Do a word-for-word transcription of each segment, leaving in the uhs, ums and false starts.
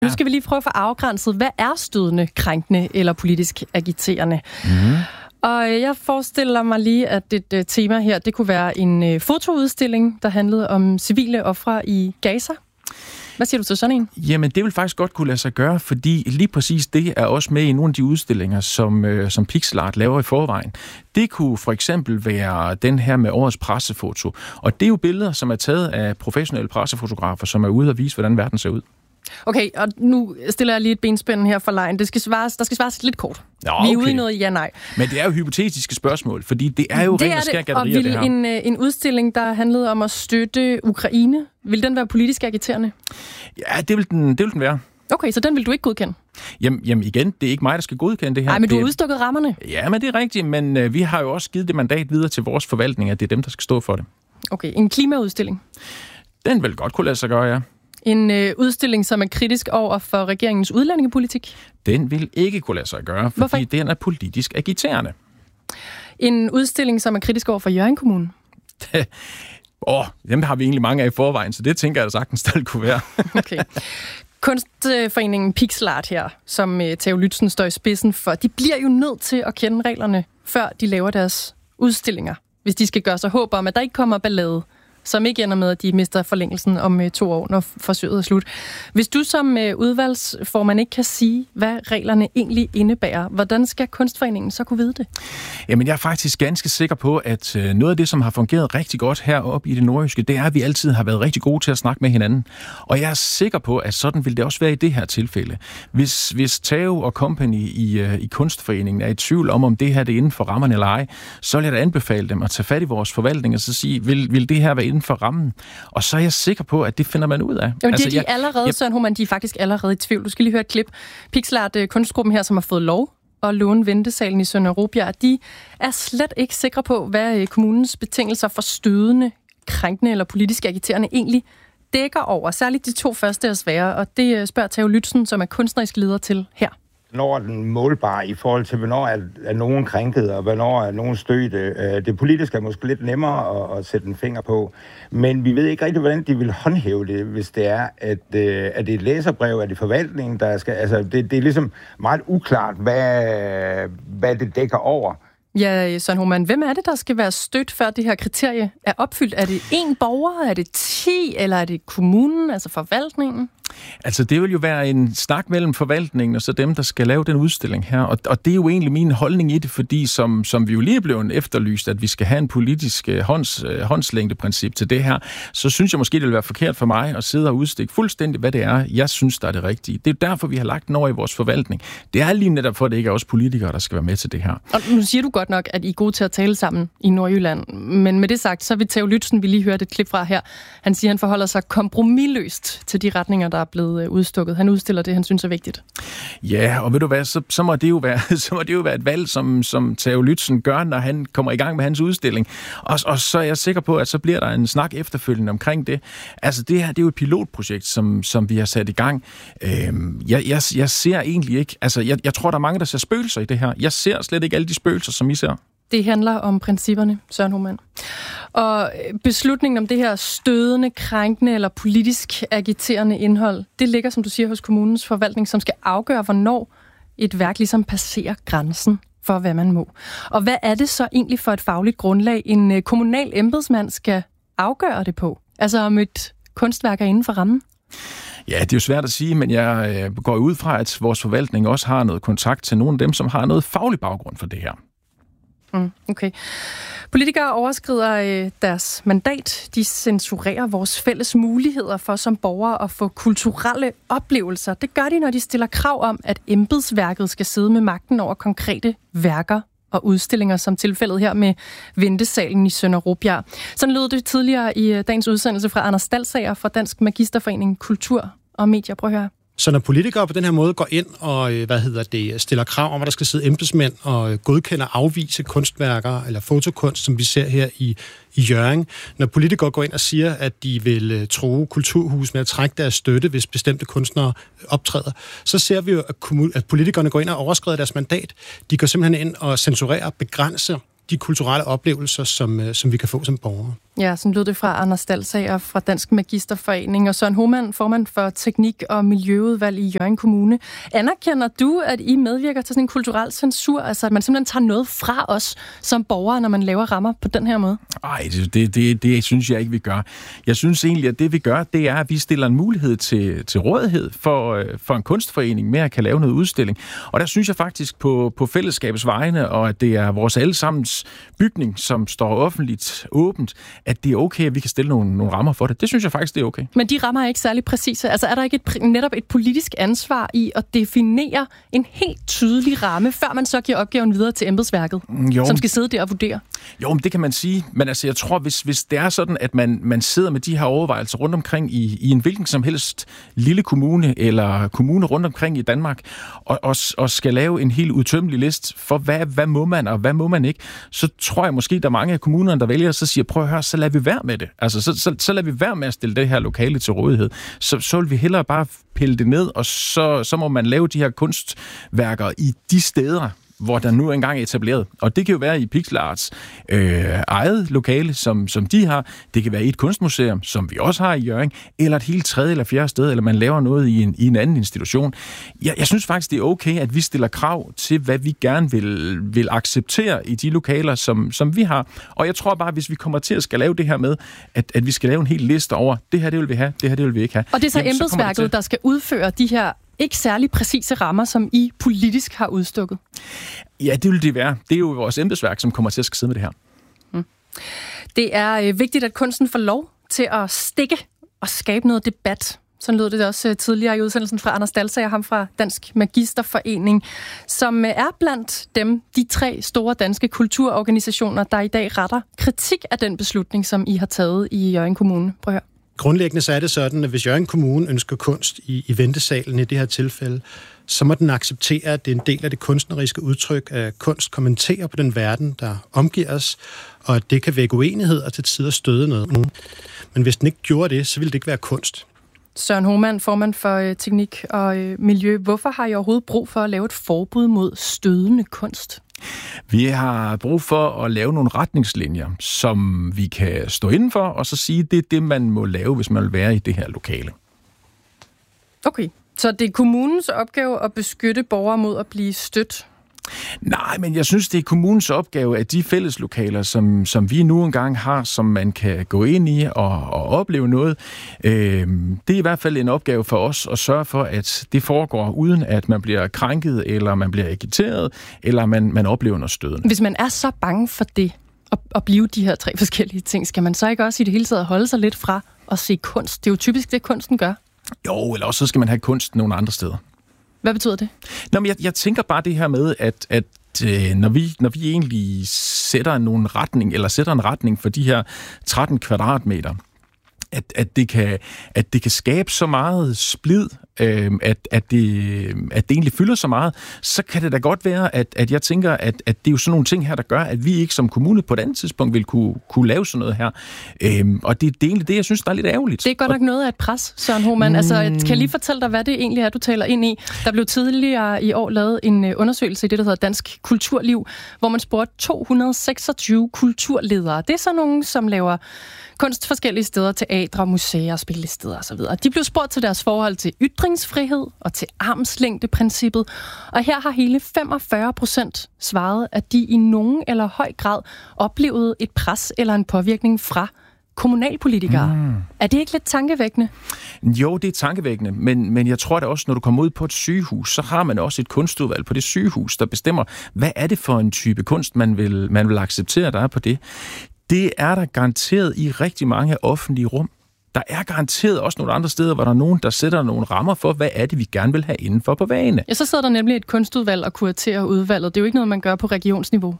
Nu skal vi lige prøve at få afgrænset, hvad er stødende, krænkende eller politisk agiterende? Mm. Og jeg forestiller mig lige, at et uh, tema her, det kunne være en uh, fotoudstilling, der handlede om civile ofre i Gaza. Hvad siger du til sådan en? Jamen, det vil faktisk godt kunne lade sig gøre, fordi lige præcis det er også med i nogle af de udstillinger, som, øh, som Pixelart laver i forvejen. Det kunne for eksempel være den her med årets pressefoto. Og det er jo billeder, som er taget af professionelle pressefotografer, som er ude og vise, hvordan verden ser ud. Okay, og nu stiller jeg lige et benspænd her for lejen. Det skal svares, der skal svares lidt kort. Nå, okay. Vi er ude i noget ja-nej. Men det er jo hypotetiske spørgsmål, fordi det er jo rent og skær gallerier, det her. Og vil en, en udstilling, der handlede om at støtte Ukraine, vil den være politisk agiterende? Ja, det vil den, det vil den være. Okay, så den vil du ikke godkende? Jamen, jamen igen, det er ikke mig, der skal godkende det her. Nej, men du har det... udstukket rammerne. Ja, men det er rigtigt, men øh, vi har jo også givet det mandat videre til vores forvaltning, at det er dem, der skal stå for det. Okay, en klimaudstilling? Den vil godt kunne lade sig gøre, ja. En øh, udstilling, som er kritisk over for regeringens udlændingepolitik? Den vil ikke kunne lade sig gøre, fordi Hvorfor? den er politisk agiterende. En udstilling, som er kritisk over for Hjørring Kommune? Åh, oh, dem har vi egentlig mange af i forvejen, så det tænker jeg da sagtens, der kunne være. Okay. Kunstforeningen Pixelart her, som uh, Theo Lützen står i spidsen for, de bliver jo nødt til at kende reglerne, før de laver deres udstillinger, hvis de skal gøre sig håb om, at der ikke kommer ballade, som ikke ender med, at de mister forlængelsen om uh, to år, når forsøget er slut. Hvis du som uh, udvalgsformand ikke kan sige, hvad reglerne egentlig indebærer, hvordan skal Kunstforeningen så kunne vide det? Jamen, jeg er faktisk ganske sikker på, at uh, noget af det, som har fungeret rigtig godt heroppe i det nordjyske, det er, at vi altid har været rigtig gode til at snakke med hinanden. Og jeg er sikker på, at sådan vil det også være i det her tilfælde. Hvis, hvis Theo og Company i, uh, i Kunstforeningen er i tvivl om, om det her det er inden for rammerne eller ej, så vil jeg da anbefale dem at tage fat i vores forvaltning og så sige, vil, vil det her være inden for rammen? Og så er jeg sikker på, at det finder man ud af. Jamen, altså, de er de allerede, jeg... Søren Homan, de er faktisk allerede i tvivl. Du skal lige høre et klip. Pixelart kunstgruppen her, som har fået lov at låne ventesalen i Sønderobjerg, de er slet ikke sikre på, hvad kommunens betingelser for stødende, krænkende eller politisk agiterende egentlig dækker over. Særligt de to første er svære, og det spørger Theo Lützen, som er kunstnerisk leder, til her. Hvornår er den målbar i forhold til, hvornår er, er nogen krænket, og hvornår er nogen stødte. Det politiske er måske lidt nemmere at, at sætte en finger på, men vi ved ikke rigtig, hvordan de vil håndhæve det, hvis det er, at, at det er et læserbrev, at det er forvaltningen, der skal... Altså, det, det er ligesom meget uklart, hvad, hvad det dækker over. Ja, Søren Homan, hvem er det, der skal være stødt, før det her kriterie er opfyldt? Er det én borger, er det ti, eller er det kommunen, altså forvaltningen? Altså, det vil jo være en snak mellem forvaltningen og så dem, der skal lave den udstilling her. Og, og det er jo egentlig min holdning i det, fordi som, som vi jo lige er blevet efterlyst, at vi skal have en politisk uh, hånds, uh, håndslængdeprincip til det her, så synes jeg måske, det vil være forkert for mig at sidde og udstikke fuldstændig, hvad det er, jeg synes, der er det rigtige. Det er derfor, vi har lagt den over i vores forvaltning. Det er lige netop for, at det ikke er os politikere, der skal være med til det her. Og nu siger du godt nok, at I er gode til at tale sammen i Nordjylland. Men med det sagt, så vil Theo Lützen, vi lige hørte et klip fra her, han siger, han forholder sig kompromisløst til de retninger, der er blevet udstukket. Han udstiller det, han synes er vigtigt. Ja, og ved du hvad, så, så, må, det jo være, så må det jo være et valg, som, som Theo Lützen gør, når han kommer i gang med hans udstilling. Og, og så er jeg sikker på, at så bliver der en snak efterfølgende omkring det. Altså det her, det er jo et pilotprojekt, som, som vi har sat i gang. Øhm, jeg, jeg, jeg ser egentlig ikke, altså jeg, jeg tror, der er mange, der ser spøgelser i det her. Jeg ser slet ikke alle de spøgelser, som I ser. Det handler om principperne, Søren Homan. Og beslutningen om det her stødende, krænkende eller politisk agiterende indhold, det ligger, som du siger, hos kommunens forvaltning, som skal afgøre, hvornår et værk ligesom passerer grænsen for, hvad man må. Og hvad er det så egentlig for et fagligt grundlag, en kommunal embedsmand skal afgøre det på? Altså om et kunstværk er inden for rammen? Ja, det er jo svært at sige, men jeg øh, går ud fra, at vores forvaltning også har noget kontakt til nogle af dem, som har noget faglig baggrund for det her. Mm, okay. Politikere overskrider øh, deres mandat. De censurerer vores fælles muligheder for som borgere at få kulturelle oplevelser. Det gør de, når de stiller krav om, at embedsværket skal sidde med magten over konkrete værker og udstillinger, som tilfældet her med Ventesalen i Sønderobjerg. Sådan lød det tidligere i dagens udsendelse fra Anders Stalsager fra Dansk Magisterforening Kultur og Medier. Prøv at høre. Så når politikere på den her måde går ind og hvad hedder det, stiller krav om, at der skal sidde embedsmænd og godkender afvise kunstværker eller fotokunst, som vi ser her i, i Hjørring, når politikere går ind og siger, at de vil true kulturhus med at trække deres støtte, hvis bestemte kunstnere optræder, så ser vi jo, at, kommun- at politikerne går ind og overskrider deres mandat. De går simpelthen ind og censurerer og begrænser de kulturelle oplevelser, som, som vi kan få som borgere. Ja, sådan lød det fra Anders Dalsager fra Dansk Magisterforening og Søren Hohmann, formand for Teknik- og Miljøudvalg i Hjørring Kommune. Anerkender du, at I medvirker til sådan en kulturel censur, altså at man simpelthen tager noget fra os som borgere, når man laver rammer på den her måde? Nej, det, det, det, det synes jeg ikke, vi gør. Jeg synes egentlig, at det vi gør, det er, at vi stiller en mulighed til, til rådighed for, for en kunstforening med at kan lave noget udstilling. Og der synes jeg faktisk på, på fællesskabets vegne, og at det er vores allesammens bygning, som står offentligt åbent, at det er okay, at vi kan stille nogle, nogle rammer for det. Det synes jeg faktisk, det er okay. Men de rammer er ikke særlig præcise. Altså er der ikke et, netop et politisk ansvar i at definere en helt tydelig ramme, før man så giver opgaven videre til embedsværket, jo, som skal sidde der og vurdere? Jo, men det kan man sige. Men altså, jeg tror, hvis, hvis det er sådan, at man, man sidder med de her overvejelser rundt omkring i, i en hvilken som helst lille kommune eller kommune rundt omkring i Danmark, og, og, og skal lave en helt udtømmelig liste for, hvad, hvad må man og hvad må man ikke, så tror jeg måske, der er mange af kommunerne, der vælger, så siger, prøv at høre, så lad vi være med det. Altså, så, så, så lad vi være med at stille det her lokale til rådighed. Så, så vil vi hellere bare pille det ned, og så, så må man lave de her kunstværker i de steder, hvor der nu engang er etableret. Og det kan jo være i Pixel Arts øh, eget lokale, som, som de har. Det kan være i et kunstmuseum, som vi også har i Hjørring, eller et helt tredje eller fjerde sted, eller man laver noget i en, i en anden institution. Jeg, jeg synes faktisk, det er okay, at vi stiller krav til, hvad vi gerne vil, vil acceptere i de lokaler, som, som vi har. Og jeg tror bare, hvis vi kommer til at skal lave det her med, at, at vi skal lave en hel liste over, det her, det vil vi have, det her, det vil vi ikke have. Og det er så Jamen, embedsværket, så til... der skal udføre de her ikke særlig præcise rammer, som I politisk har udstukket? Ja, det vil det være. Det er jo vores embedsværk, som kommer til at sidde med det her. Mm. Det er øh, vigtigt, at kunsten får lov til at stikke og skabe noget debat. Sådan lød det også tidligere i udsendelsen fra Anders Dalsager, ham fra Dansk Magisterforening, som er blandt dem, de tre store danske kulturorganisationer, der i dag retter kritik af den beslutning, som I har taget i Hjørring Kommune. Prøv at høre. Grundlæggende så er det sådan, at hvis Hjørring Kommune ønsker kunst i, i ventesalen i det her tilfælde, så må den acceptere, at det er en del af det kunstneriske udtryk, at kunst kommenterer på den verden, der omgiver os, og at det kan vække uenighed og til tider støde noget. Men hvis den ikke gjorde det, så ville det ikke være kunst. Søren Hohmann, formand for øh, Teknik og øh, Miljø. Hvorfor har I overhovedet brug for at lave et forbud mod stødende kunst? Vi har brug for at lave nogle retningslinjer, som vi kan stå indenfor, og så sige, at det er det, man må lave, hvis man vil være i det her lokale. Okay, så det er kommunens opgave at beskytte borgere mod at blive stødt? Nej, men jeg synes, det er kommunens opgave, at de fælleslokaler, som, som vi nu engang har, som man kan gå ind i og, og opleve noget, øh, det er i hvert fald en opgave for os at sørge for, at det foregår uden, at man bliver krænket, eller man bliver agiteret, eller man, man oplever noget stødende. Hvis man er så bange for det, at, at blive de her tre forskellige ting, skal man så ikke også i det hele taget holde sig lidt fra at se kunst? Det er jo typisk det, kunsten gør. Jo, eller også så skal man have kunst nogle andre steder. Hvad betyder det? Nå, men jeg, jeg tænker bare det her med, at, at øh, når, vi, når vi egentlig sætter en retning, eller sætter en retning for de her tretten kvadratmeter, at, at, det kan, at det kan skabe så meget splid, øh, at, at, det, at det egentlig fylder så meget, så kan det da godt være, at, at jeg tænker, at, at det er jo sådan nogle ting her, der gør, at vi ikke som kommune på et andet tidspunkt vil kunne, kunne lave sådan noget her. Øh, og det, det er egentlig det, jeg synes, der er lidt ærgerligt. Det er godt nok noget af et pres, Søren Hohmann. Mm. Altså, kan jeg lige fortælle dig, hvad det egentlig er, du taler ind i? Der blev tidligere i år lavet en undersøgelse i det, der hedder Dansk Kulturliv, hvor man spurgte to hundrede og seksogtyve kulturledere. Det er så nogen, som laver kunst forskellige steder, teatre, museer, spillesteder osv. De blev spurgt til deres forhold til ytringsfrihed og til armslængdeprincippet. Og her har hele femogfyrre procent svaret, at de i nogen eller høj grad oplevede et pres eller en påvirkning fra kommunalpolitikere. Mm. Er det ikke lidt tankevækkende? Jo, det er tankevækkende, men, men jeg tror da også, når du kommer ud på et sygehus, så har man også et kunstudvalg på det sygehus, der bestemmer, hvad er det for en type kunst, man vil, man vil acceptere, der er på det. Det er der garanteret i rigtig mange offentlige rum. Der er garanteret også nogle andre steder, hvor der er nogen, der sætter nogle rammer for, hvad er det, vi gerne vil have indenfor på væggene. Ja, så sidder der nemlig et kunstudvalg og kuraterer udvalget. Det er jo ikke noget, man gør på regionsniveau.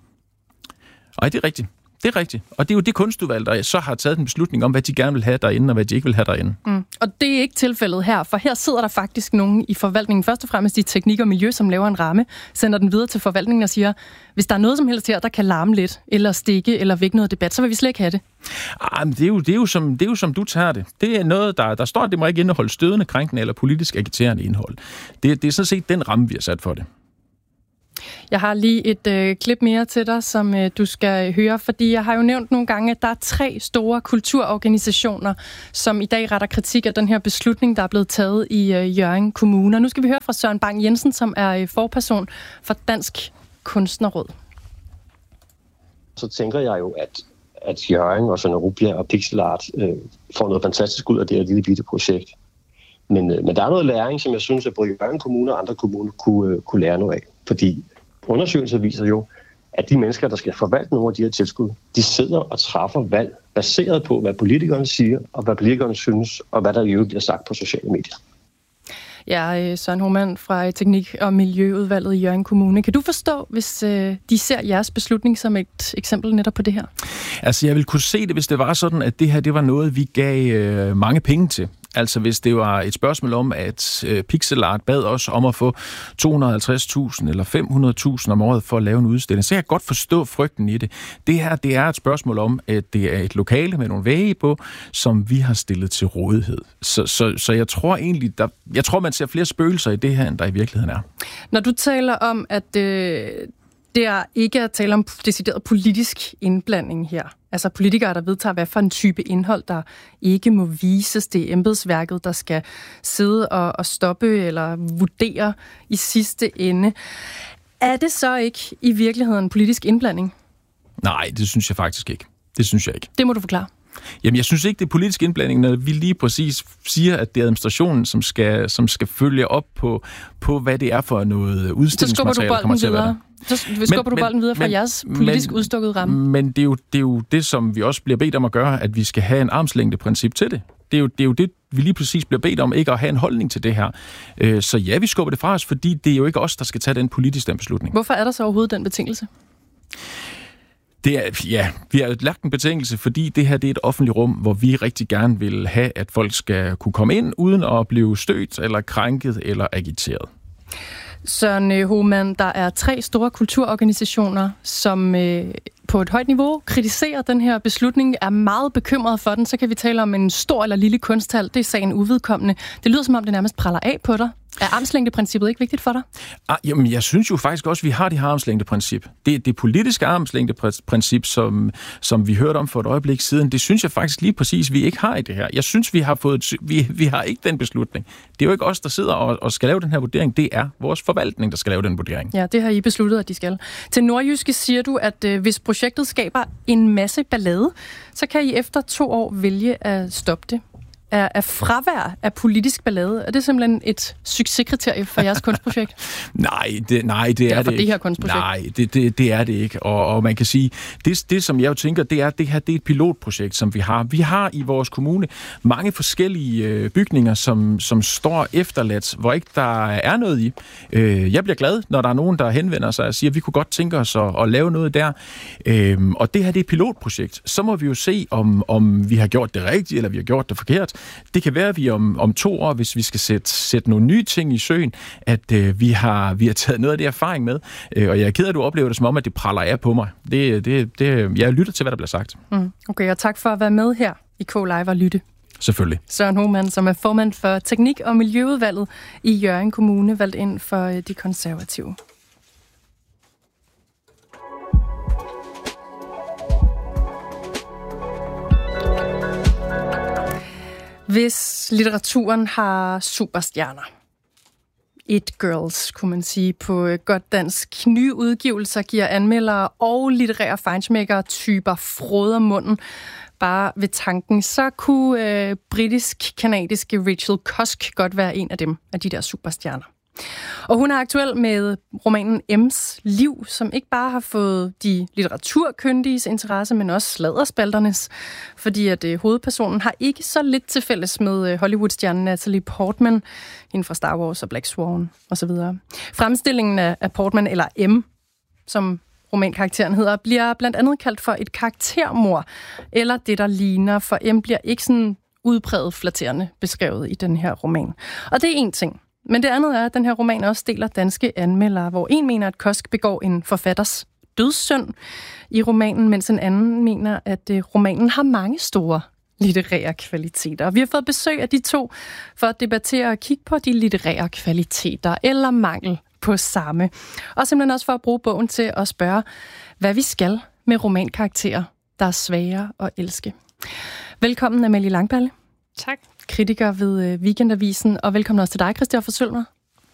Nej, det er rigtigt. Det er rigtigt. Og det er jo det kunstudvalg, der så har taget en beslutning om, hvad de gerne vil have derinde, og hvad de ikke vil have derinde. Mm. Og det er ikke tilfældet her, for her sidder der faktisk nogen i forvaltningen, først og fremmest i Teknik og Miljø, som laver en ramme, sender den videre til forvaltningen og siger, hvis der er noget som helst her, der kan larme lidt, eller stikke, eller vække noget debat, så vil vi slet ikke have det. Ah, men det er jo, det er jo, som, det er jo som du tager det. Det er noget, der, der står, at det må ikke indeholde stødende, krænkende eller politisk agiterende indhold. Det, det er sådan set den ramme, vi har sat for det. Jeg har lige et øh, klip mere til dig, som øh, du skal høre, fordi jeg har jo nævnt nogle gange, at der er tre store kulturorganisationer, som i dag retter kritik af den her beslutning, der er blevet taget i øh, Hjørring Kommune. Og nu skal vi høre fra Søren Bang Jensen, som er øh, forperson for Dansk Kunstnerråd. Så tænker jeg jo, at, at Hjørring og Sønder Rubjerg og Pixel Art øh, får noget fantastisk ud af det her lille bitte projekt. Men, øh, men der er noget læring, som jeg synes, at både Hjørring Kommune og andre kommuner kunne, øh, kunne lære noget af. Fordi undersøgelser viser jo, at de mennesker, der skal forvalte nogle af de her tilskud, de sidder og træffer valg baseret på, hvad politikerne siger, og hvad politikerne synes, og hvad der i øvrigt bliver sagt på sociale medier. Ja, Søren Hohmann fra Teknik- og Miljøudvalget i Hjørring Kommune. Kan du forstå, hvis øh, de ser jeres beslutning som et eksempel netop på det her? Altså, jeg ville kunne se det, hvis det var sådan, at det her det var noget, vi gav øh, mange penge til. Altså hvis det var et spørgsmål om, at øh, Pixel Art bad os om at få to hundrede og halvtreds tusind eller fem hundrede tusind om året for at lave en udstilling, så jeg kan godt forstå frygten i det. Det her, det er et spørgsmål om, at det er et lokale med nogle vægge på, som vi har stillet til rådighed. Så, så, så jeg tror egentlig, der, jeg tror, man ser flere spøgelser i det her, end der i virkeligheden er. Når du taler om, at øh, det er ikke at tale om decideret politisk indblanding her, altså politikere, der vedtager, hvad for en type indhold, der ikke må vises. Det er embedsværket, der skal sidde og, og stoppe eller vurdere i sidste ende. Er det så ikke i virkeligheden politisk indblanding? Nej, det synes jeg faktisk ikke. Det synes jeg ikke. Det må du forklare. Jamen, jeg synes ikke, det er politisk indblanding, når vi lige præcis siger, at det er administrationen, som skal, som skal følge op på, på, hvad det er for noget udstillingsmateriale, der kommer til at være der. Så skubber men, du bolden videre fra men, jeres politisk men, udstukket ramme. Men det er, jo, det er jo det, som vi også bliver bedt om at gøre, at vi skal have en armslængdeprincip til det. Det er jo det, er jo det vi lige præcis bliver bedt om, ikke at have en holdning til det her. Så ja, vi skubber det fra os, fordi det er jo ikke os, der skal tage den politiske beslutning. Hvorfor er der så overhovedet den betingelse? Det er, ja, vi har lagt en betingelse, fordi det her det er et offentligt rum, hvor vi rigtig gerne vil have, at folk skal kunne komme ind, uden at blive stødt, eller krænket, eller agiteret. Søren Hohmann, der er tre store kulturorganisationer, som øh, på et højt niveau kritiserer den her beslutning, er meget bekymret for den. Så kan vi tale om en stor eller lille kunsthal. Det er sagen uvedkommende. Det lyder som om, det nærmest praller af på dig. Er armslængdeprincippet ikke vigtigt for dig? Ah, jamen, jeg synes jo faktisk også, at vi har det her armslængdeprincip. Det, det politiske armslængdeprincip, som, som vi hørte om for et øjeblik siden, det synes jeg faktisk lige præcis, vi ikke har i det her. Jeg synes, vi har fået, vi, vi har ikke den beslutning. Det er jo ikke os, der sidder og, og skal lave den her vurdering. Det er vores forvaltning, der skal lave den vurdering. Ja, det har I besluttet, at de skal. Til Nordjyske siger du, at øh, hvis projektet skaber en masse ballade, så kan I efter to år vælge at stoppe det. Er, er fravær af politisk ballade, er det simpelthen et succeskriterie for jeres kunstprojekt? nej, det, nej, det, det er, er det, det her kunstprojekt? Nej, det, det, det er det ikke. Og, og man kan sige, det, det som jeg jo tænker, det er, det her det er et pilotprojekt, som vi har. Vi har i vores kommune mange forskellige øh, bygninger, som, som står efterladt, hvor ikke der er noget i. Øh, jeg bliver glad, når der er nogen, der henvender sig og siger, at vi kunne godt tænke os at, at lave noget der. Øh, og det her det er et pilotprojekt. Så må vi jo se, om, om vi har gjort det rigtigt, eller vi har gjort det forkert. Det kan være, at vi om, om to år, hvis vi skal sætte, sætte nogle nye ting i søen, at øh, vi, har, vi har taget noget af det erfaring med. Øh, og jeg er ked af, at du oplever det som om, at det praller af på mig. Det, det, det, jeg lytter til, hvad der bliver sagt. Mm, okay, og tak for at være med her i K-Live og lytte. Selvfølgelig. Søren Hohmann, som er formand for Teknik- og Miljøudvalget i Hjørring Kommune, valgt ind for de konservative. Hvis litteraturen har superstjerner, it girls, kunne man sige på godt dansk, nye udgivelser giver anmeldere og litterære feinschmecker-typer froder munden bare ved tanken, så kunne øh, britisk-kanadiske Rachel Cusk godt være en af dem, af de der superstjerner. Og hun er aktuel med romanen M's liv, som ikke bare har fået de litteraturkyndiges interesse, men også sladderspalternes, fordi at øh, hovedpersonen har ikke så lidt til fælles med øh, Hollywood-stjernen Natalie Portman, hende fra Star Wars og Black Swan osv. Fremstillingen af, af Portman, eller M, som romankarakteren hedder, bliver blandt andet kaldt for et karaktermord, eller det, der ligner, for M bliver ikke sådan udpræget flatterende beskrevet i den her roman. Og det er en ting. Men det andet er, at den her roman også deler danske anmeldere, hvor en mener, at Cusk begår en forfatters dødssynd i romanen, mens en anden mener, at romanen har mange store litterære kvaliteter. Og vi har fået besøg af de to for at debattere og kigge på de litterære kvaliteter eller mangel på samme. Og simpelthen også for at bruge bogen til at spørge, hvad vi skal med romankarakterer, der er svære at elske. Velkommen, Amalie Langballe. Tak. Kritiker ved Weekendavisen, og velkommen også til dig, Christoffer Sølmer.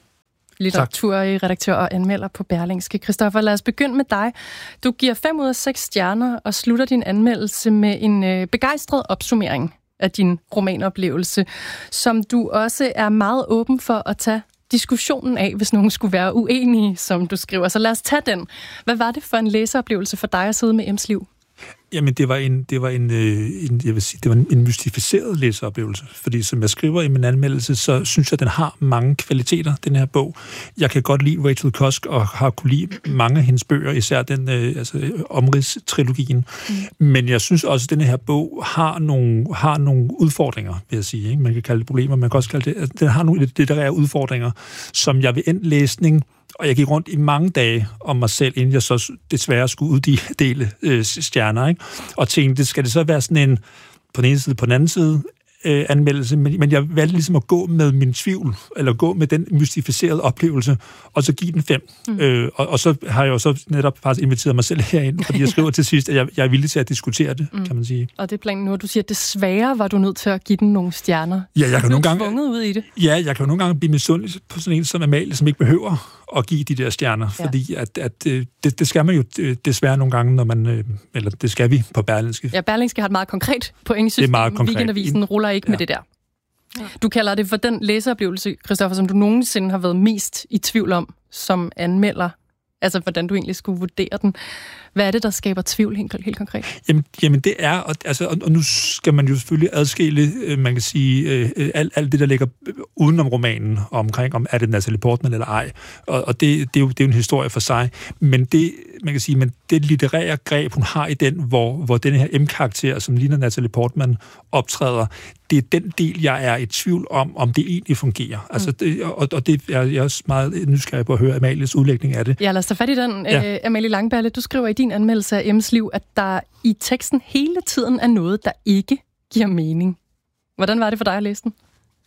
Litteraturredaktør og anmelder på Berlingske. Christoffer, lad os begynde med dig. Du giver fem ud af seks stjerner og slutter din anmeldelse med en øh, begejstret opsummering af din romanoplevelse, som du også er meget åben for at tage diskussionen af, hvis nogen skulle være uenige, som du skriver. Så lad os tage den. Hvad var det for en læseoplevelse for dig at sidde med M's liv? Jamen, det var en, det var en, en, jeg vil sige, det var en, en mystificeret læseoplevelse, fordi som jeg skriver i min anmeldelse, så synes jeg, den har mange kvaliteter, den her bog. Jeg kan godt lide Rachel Cusk, og har kunne lide mange af hendes bøger, især den, øh, altså Omrids-trilogien. Mm. Men jeg synes også, at den her bog har nogle, har nogle udfordringer, vil jeg sige. Ikke? Man kan kalde det problemer, man kan også kalde det, altså, den har nogle litterære udfordringer, som jeg ved endt læsning, og jeg gik rundt i mange dage om mig selv, inden jeg så desværre skulle uddele øh, stjerner, ikke? Og tænkte, skal det så være sådan en, på den ene side, på den anden side, øh, anmeldelse, men, men jeg valgte ligesom at gå med min tvivl, eller gå med den mystificerede oplevelse, og så give den fem. Mm. Øh, og, og så har jeg jo så netop faktisk inviteret mig selv herind, fordi jeg skriver til sidst, at jeg, jeg er villig til at diskutere det, mm. kan man sige. Og det er planen nu, at du siger, at desværre var du nødt til at give den nogle stjerner. Ja, jeg kan nogle gange tvunget ud i det. Ja, jeg kan jo nogle gange blive misundelig på sådan en som Amalie, som ikke behøver at give de der stjerner, ja. Fordi at, at det, det skal man jo desværre nogle gange, når man, eller det skal vi på Berlingske. Ja, Berlingske har et meget konkret pointsystem. Weekendavisen ruller ikke ja. med det der. Ja. Du kalder det for den læseoplevelse, Christoffer, som du nogensinde har været mest i tvivl om som anmelder. Altså, hvordan du egentlig skulle vurdere den. Hvad er det, der skaber tvivl helt, helt konkret? Jamen, jamen det er, og, altså, og, og nu skal man jo selvfølgelig adskille, øh, man kan sige, øh, alt, alt det, der ligger udenom romanen, omkring, om er det Natalie Portman eller ej. Og, og det, det, er jo, det er jo en historie for sig. Men det, man kan sige, men det litterære greb, hun har i den, hvor, hvor den her M-karakter, som ligner Natalie Portman, optræder, det er den del, jeg er i tvivl om, om det egentlig fungerer. Mm. Altså, det, og, og det er jeg også meget nysgerrig på at høre Amalies udlægning af det. Ja, lad os tage fat i den. Ja. Uh, Amalie Langballe, du skriver i din anmeldelse af M's liv, at der i teksten hele tiden er noget, der ikke giver mening. Hvordan var det for dig at læse den?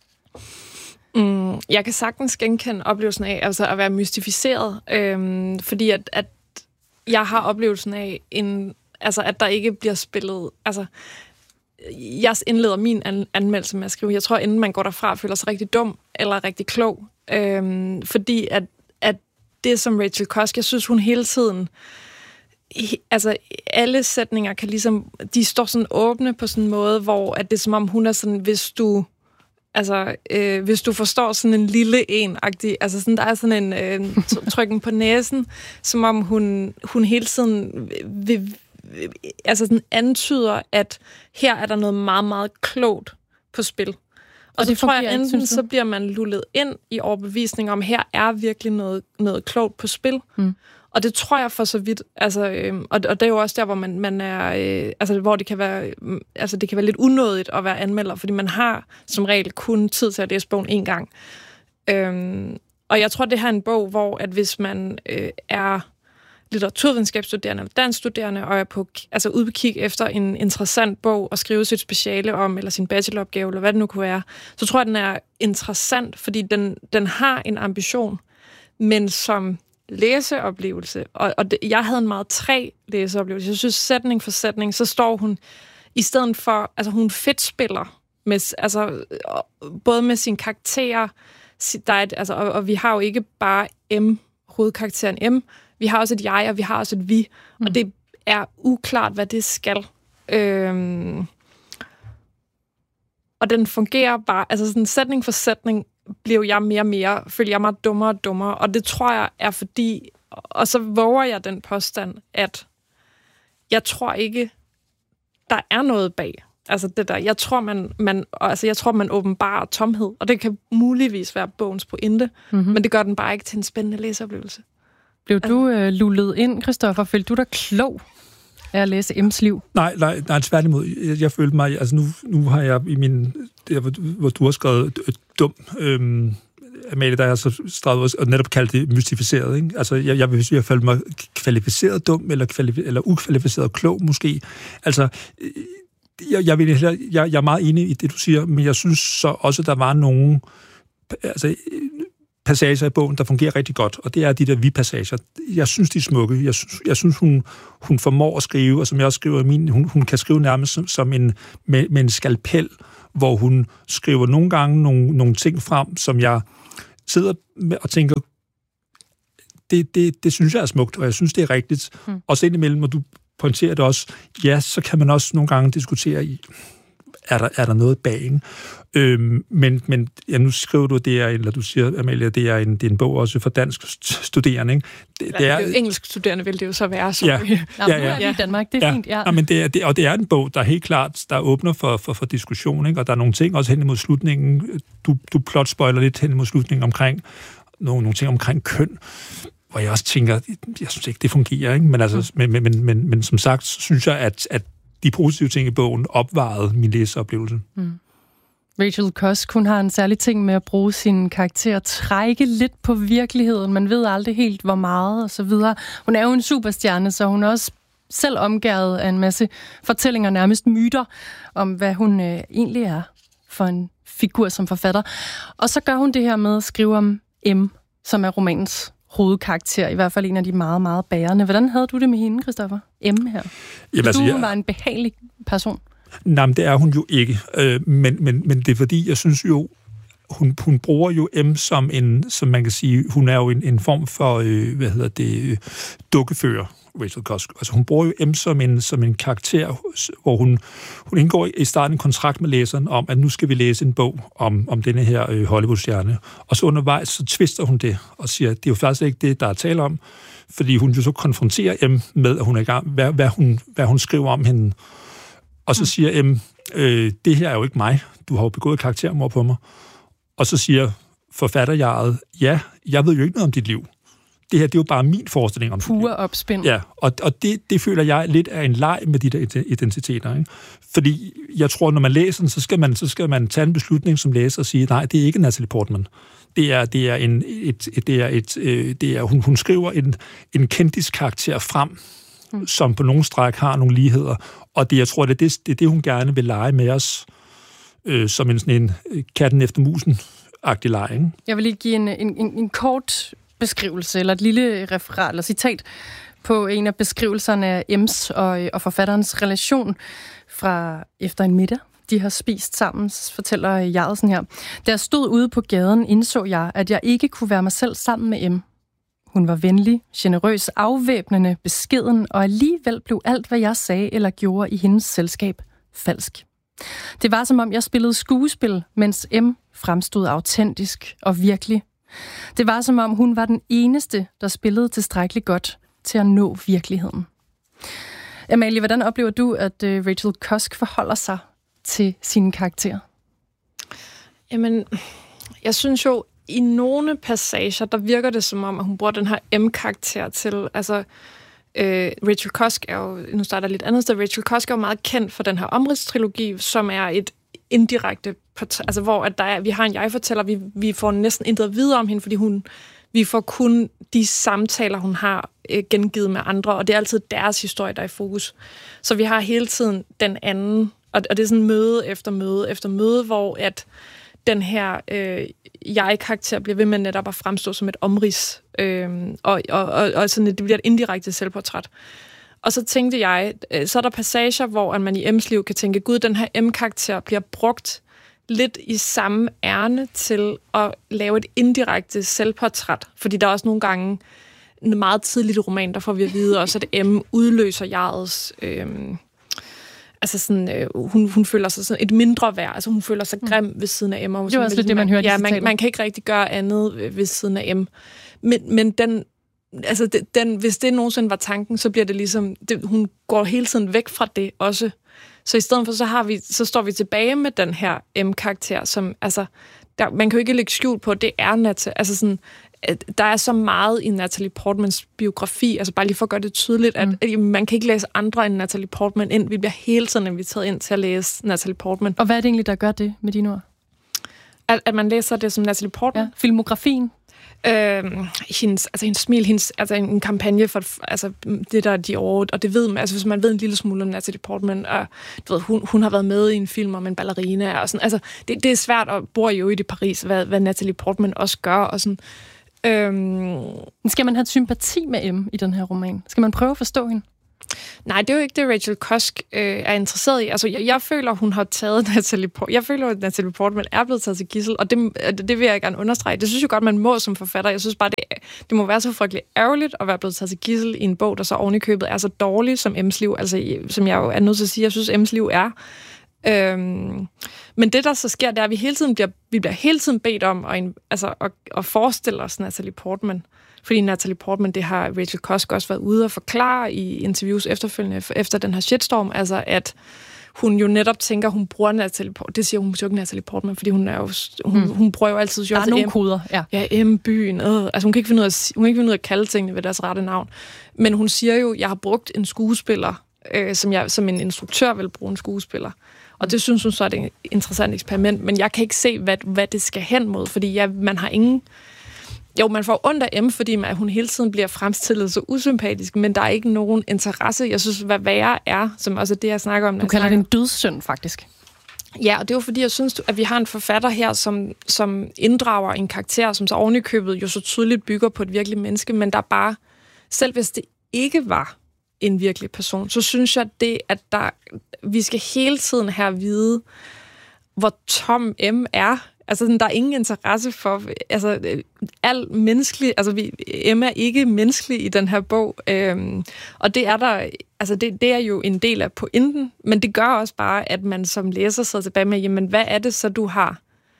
Mm, jeg kan sagtens genkende oplevelsen af altså at være mystificeret, øhm, fordi at, at jeg har oplevelsen af, en, altså, at der ikke bliver spillet... Altså, jeg indleder min an- anmeldelse med at skrive, jeg tror, inden man går derfra, føler sig rigtig dum eller rigtig klog. Øhm, fordi at, at det som Rachel Cusk, jeg synes, hun hele tiden... Altså, alle sætninger kan ligesom... De står sådan åbne på sådan en måde, hvor at det er som om, hun er sådan, hvis du... Altså, øh, hvis du forstår sådan en lille en-agtig... Altså, sådan, der er sådan en øh, trykken på næsen, som om hun, hun hele tiden vil... altså sådan antyder, at her er der noget meget, meget klogt på spil. Og, og så tror jeg, enten så bliver man lullet ind i overbevisning om, her er virkelig noget, noget klogt på spil. Mm. Og det tror jeg for så vidt. Altså, øh, og, og det er jo også der, hvor man, man er, øh, altså hvor det kan være, øh, altså det kan være lidt unødigt at være anmelder, fordi man har som regel kun tid til at læse bogen en gang. Øh, og jeg tror, det her er en bog, hvor at hvis man øh, er litteraturvidenskabsstuderende eller danskstuderende, og er på altså udkig efter en interessant bog at skrive sit speciale om, eller sin bacheloropgave, eller hvad det nu kunne være, så tror jeg, den er interessant, fordi den, den har en ambition, men som læseoplevelse, og, og det, jeg havde en meget træg læseoplevelse. Jeg synes, sætning for sætning, så står hun, i stedet for, altså hun fedt spiller, med, altså, både med sine karakterer, der er et, altså, og, og vi har jo ikke bare M, hovedkarakteren M, vi har også et jeg, og vi har også et vi, mm. og det er uklart, hvad det skal. Øhm, og den fungerer bare, altså sådan sætning for sætning, blev jeg mere og mere, følger jeg mig dummere og dummere, og det tror jeg er fordi, og så våger jeg den påstand, at jeg tror ikke, der er noget bag. Altså det der, jeg tror, man, man, altså jeg tror, man åbenbarer tomhed, og det kan muligvis være bogens pointe, mm-hmm. men det gør den bare ikke til en spændende læseoplevelse. Blev du øh, lullet ind, Christoffer? Følte du dig klog af at læse M's liv? Nej, nej, nej, tværtimod. Jeg, jeg følte mig, altså nu, nu har jeg i min, der hvor, hvor du har skrevet øh, dum, øhm, Amalie, der har så streget og netop kaldt det mystificeret, ikke? Altså, jeg, jeg vil sige, jeg følte mig kvalificeret dum, eller, kvalifi- eller ukvalificeret klog, måske. Altså, jeg, jeg, vil, jeg, jeg er meget enig i det, du siger, men jeg synes så også, der var nogen, altså, passager i bogen, der fungerer rigtig godt, og det er de der vi-passager. Jeg synes, de er smukke. Jeg synes, jeg synes hun, hun formår at skrive, og som jeg også skriver i min, hun, hun kan skrive nærmest som, som en, med, med en skalpel, hvor hun skriver nogle gange nogle, nogle ting frem, som jeg sidder med og tænker, det, det, det synes jeg er smukt, og jeg synes, det er rigtigt. Hmm. Og så indimellem, og du pointerer det også, ja, så kan man også nogle gange diskutere i, er der, er der noget bag, ikke? Øhm, men, men ja, nu skriver du, det er, eller du siger, Amalie, det er en, det er en bog også for dansk studerende, ikke? Det, det er, det er jo engelsk studerende, vil det jo så være. Så. Ja, ja, ja, ja, ja. I Danmark, det er ja, fint, ja. ja men det er, det, og det er en bog, der helt klart, der åbner for, for, for diskussion, ikke? Og der er nogle ting også hen imod slutningen. Du, du plot spoiler lidt hen imod slutningen omkring nogle, nogle ting omkring køn, hvor jeg også tænker, jeg synes ikke, det fungerer, ikke? Men, altså, mm. men, men, men, men som sagt, synes jeg, at, at de positive ting i bogen opvejede min læseoplevelse. Mm. Rachel Cusk, hun har en særlig ting med at bruge sin karakter, trække lidt på virkeligheden. Man ved aldrig helt, hvor meget og så videre. Hun er jo en superstjerne, så hun er også selv omgærdet af en masse fortællinger, nærmest myter, om hvad hun øh, egentlig er for en figur som forfatter. Og så gør hun det her med at skrive om M, som er romanens hovedkarakter, i hvert fald en af de meget, meget bærende. Hvordan havde du det med hende, Christoffer? M her. Jamen, altså, du jeg... var en behagelig person. Nej, men det er hun jo ikke. Øh, men, men, men det er fordi, jeg synes jo, hun, hun bruger jo M som en, som man kan sige, hun er jo en, en form for, øh, hvad hedder det, dukkefører, Rachel Cusk. Altså hun bruger jo M som en, som en karakter, hvor hun, hun indgår i starten en kontrakt med læseren om, at nu skal vi læse en bog om, om denne her øh, Hollywood-stjerne. Og så undervejs, så twister hun det og siger, at det er jo faktisk ikke det, der er tale om, fordi hun jo så konfronterer M med, at hun er i gang, hvad, hvad, hun, hvad hun skriver om hende. Og så siger M, øh, det her er jo ikke mig, du har jo begået karaktermord på mig. Og så siger forfatterjaret, ja, jeg ved jo ikke noget om dit liv. Det her, det er jo bare min forestilling om dit liv. Pure opspind. Ja, og, og det, det føler jeg lidt er en leg med de der identiteter. Ikke? Fordi jeg tror, når man læser den, så skal man, så skal man tage en beslutning som læser og sige, nej, det er ikke Natalie Portman. Det er, det er en, et, et, det er et, det er, hun, hun skriver en, en kendiskarakter frem, mm. som på nogle stræk har nogle ligheder. Og det, jeg tror, det er det, det, er det hun gerne vil lege med os, øh, som en, sådan en katten efter musen-agtig leg. Ikke? Jeg vil lige give en, en, en, en kort beskrivelse, eller et lille referat, eller citat, på en af beskrivelserne af M's og, og forfatterens relation fra efter en middag. De har spist sammen, fortæller Jarlsen her. Da jeg stod ude på gaden, indså jeg, at jeg ikke kunne være mig selv sammen med M. Hun var venlig, generøs, afvæbnende, beskeden, og alligevel blev alt, hvad jeg sagde eller gjorde i hendes selskab, falsk. Det var, som om jeg spillede skuespil, mens M fremstod autentisk og virkelig. Det var, som om hun var den eneste, der spillede tilstrækkeligt godt til at nå virkeligheden. Amalie, hvordan oplever du, at Rachel Cusk forholder sig til sine karakterer? Jamen, jeg synes jo, i nogle passager, der virker det som om, at hun bruger den her M-karakter til, altså, øh, Rachel Cusk er jo, nu starter jeg lidt andet sted, Rachel Cusk er jo meget kendt for den her Omrids-trilogi, som er et indirekte, altså hvor at der er, vi har en jeg-fortæller, vi, vi får næsten intet videre om hende, fordi hun, vi får kun de samtaler, hun har øh, gengivet med andre, og det er altid deres historie, der er i fokus. Så vi har hele tiden den anden, og, og det er sådan møde efter møde efter møde, hvor at den her øh, jeg-karakter bliver ved med netop at fremstå som et omrids, øh, og, og, og, og sådan, det bliver et indirekte selvportræt. Og så tænkte jeg, øh, så er der passager, hvor man i M's liv kan tænke, gud, den her M-karakter bliver brugt lidt i samme ærne til at lave et indirekte selvportræt, fordi der er også nogle gange en meget tidligt roman, der får vi at vide også, at M udløser jegets... Øh, Altså sådan, øh, hun, hun føler sig sådan et mindre værd. Altså hun føler sig grim ved siden af Emma. Det var også lidt det, man hørte. Ja, man, man kan ikke rigtig gøre andet ved, ved siden af Emma. Men, men den, altså den, hvis det nogensinde var tanken, så bliver det ligesom, det, hun går hele tiden væk fra det også. Så i stedet for, så, har vi, så står vi tilbage med den her M-karakter, som, altså, der, man kan jo ikke lægge skjul på, det er Natalie. Altså sådan, der er så meget i Natalie Portmans biografi, altså bare lige for at gøre det tydeligt, at, mm. at man kan ikke læse andre end Natalie Portman ind. Vi bliver hele tiden inviteret ind til at læse Natalie Portman. Og hvad er det egentlig, der gør det med dine ord? At, at man læser det som Natalie Portman? Ja, filmografien? Øh, hendes, altså hendes smil, hendes, altså en kampagne for altså det der Dior, og det ved man, altså hvis man ved en lille smule om Natalie Portman, og du ved, hun, hun har været med i en film om en ballerina, og sådan, altså det, det er svært at bo jo i Paris, hvad, hvad Natalie Portman også gør, og sådan. Øhm, Skal man have sympati med M i den her roman? Skal man prøve at forstå hende? Nej, det er jo ikke det, Rachel Cusk øh, er interesseret i. Altså, jeg, jeg føler, hun har taget Natalie Portman. Jeg føler, at Natalie Portman er blevet taget til gidsel, og det, det vil jeg gerne understrege. Det synes jeg godt, man må som forfatter. Jeg synes bare, det, det må være så frygteligt ærgerligt at være blevet taget til gidsel i en bog, der så ovenikøbet er så dårlig som M's liv. Altså, som jeg jo er nødt til at sige, jeg synes, M's liv er. Øhm, men det, der så sker, det er, at vi hele tiden bliver, vi bliver hele tiden bedt om at, altså, at, at forestille os Natalie Portman. Fordi Natalie Portman, det har Rachel Cusk også været ude og forklare i interviews efterfølgende, efter den her shitstorm, altså at hun jo netop tænker, hun bruger Natalie Portman. Det siger hun jo ikke Natalie Portman, fordi hun er jo, hun, mm. hun bruger jo altid... Der er nogle koder, ja. Ja, M-byen. Øh. Altså hun kan ikke finde ud af, hun kan ikke finde ud af at kalde tingene ved deres rette navn. Men hun siger jo, jeg har brugt en skuespiller, øh, som, jeg, som en instruktør vil bruge en skuespiller. Og det synes hun så er et interessant eksperiment, men jeg kan ikke se, hvad, hvad det skal hen mod, fordi jeg, man har ingen... Jo, man får ondt af M, fordi man, hun hele tiden bliver fremstillet så usympatisk, men der er ikke nogen interesse. Jeg synes, hvad værre er, som også er det, jeg snakker om. Du kalder det en dødssynd, faktisk. Ja, og det er jo fordi, jeg synes, at vi har en forfatter her, som, som inddrager en karakter, som så ovenikøbet jo så tydeligt bygger på et virkeligt menneske, men der bare, selv hvis det ikke var en virkelig person, så synes jeg, det, at der, vi skal hele tiden her vide, hvor tom M er. Altså, der er ingen interesse for, altså, al menneskelig, altså, vi, Emma er ikke menneskelig i den her bog, øhm, og det er der, altså, det, det er jo en del af pointen, men det gør også bare, at man som læser sidder tilbage med, jamen, hvad er det så, du har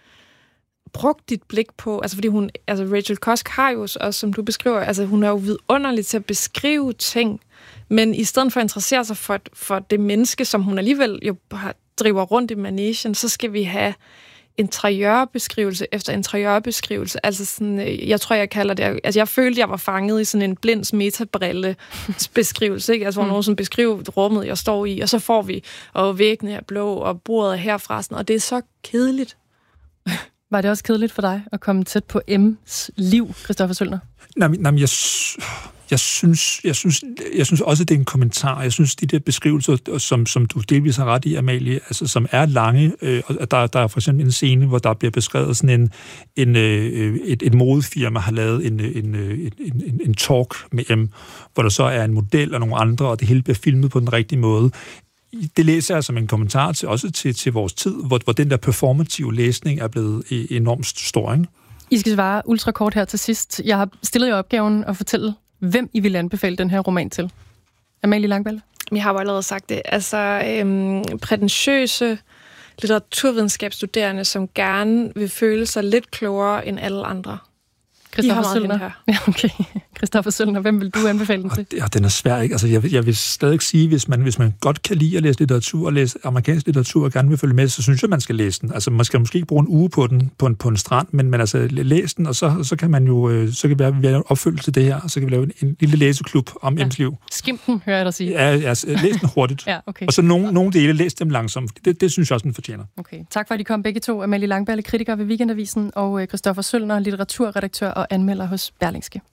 brugt dit blik på? Altså, fordi hun, altså, Rachel Cusk har jo også, som du beskriver, altså, hun er jo vidunderlig til at beskrive ting, men i stedet for at interessere sig for, for det menneske, som hun alligevel jo driver rundt i managen, så skal vi have interiørbeskrivelse efter interiørbeskrivelse. Altså sådan, jeg tror, jeg kalder det... Altså, jeg følte, jeg var fanget i sådan en blinds metabrille beskrivelse, ikke? Altså, hvor mm. nogen sådan beskriver rummet, jeg står i, og så får vi, og væggene er blå, og bordet er herfra, sådan, og det er så kedeligt. Var det også kedeligt for dig at komme tæt på M's liv, Christoffer Sølner? Nej, nej, jeg... Jeg synes, jeg, synes, jeg synes også, at det er en kommentar. Jeg synes, de der beskrivelser, som, som du delvis har ret i, Amalie, altså, som er lange, øh, og der, der er for eksempel en scene, hvor der bliver beskrevet sådan en, en, øh, et, et modefirma har lavet en, en, en, en, en talk med M, hvor der så er en model og nogle andre, og det hele bliver filmet på den rigtige måde. Det læser jeg som en kommentar til, også til, til vores tid, hvor, hvor den der performative læsning er blevet enormt stor, ikke? I skal svare ultrakort her til sidst. Jeg har stillet jer opgaven at fortælle, hvem I vil anbefale den her roman til. Amalie Langballe? Jeg har jo allerede sagt det. Altså, øhm, prætentiøse litteraturvidenskabsstuderende, som gerne vil føle sig lidt klogere end alle andre. Christoffer Sølner. Ja, okay. Christoffer Sølner, hvem vil du anbefale den til? Ja, den er svær, ikke? Altså, jeg, vil, jeg vil stadig sige, hvis man, hvis man godt kan lide at læse litteratur, og læse amerikansk litteratur, og gerne vil følge med, så synes jeg, man skal læse den. Altså, man skal måske ikke bruge en uge på den, på en, på en strand, men, men altså, læs den, og så, så kan man jo, så kan vi være en opfølgelse til det her, og så kan vi lave en, en lille læseklub om ja. M's liv. Skim den, hører jeg dig sige. Ja, altså, læs den hurtigt. Ja, okay. Og så nogle, nogle dele, læs dem langsomt. Det, det synes jeg også, den fortjener. Okay. Tak for, at I kom begge to. Amalie Langballe, kritiker ved Weekendavisen, og Christoffer Sølner, litteraturredaktør og anmelder hos Berlingske.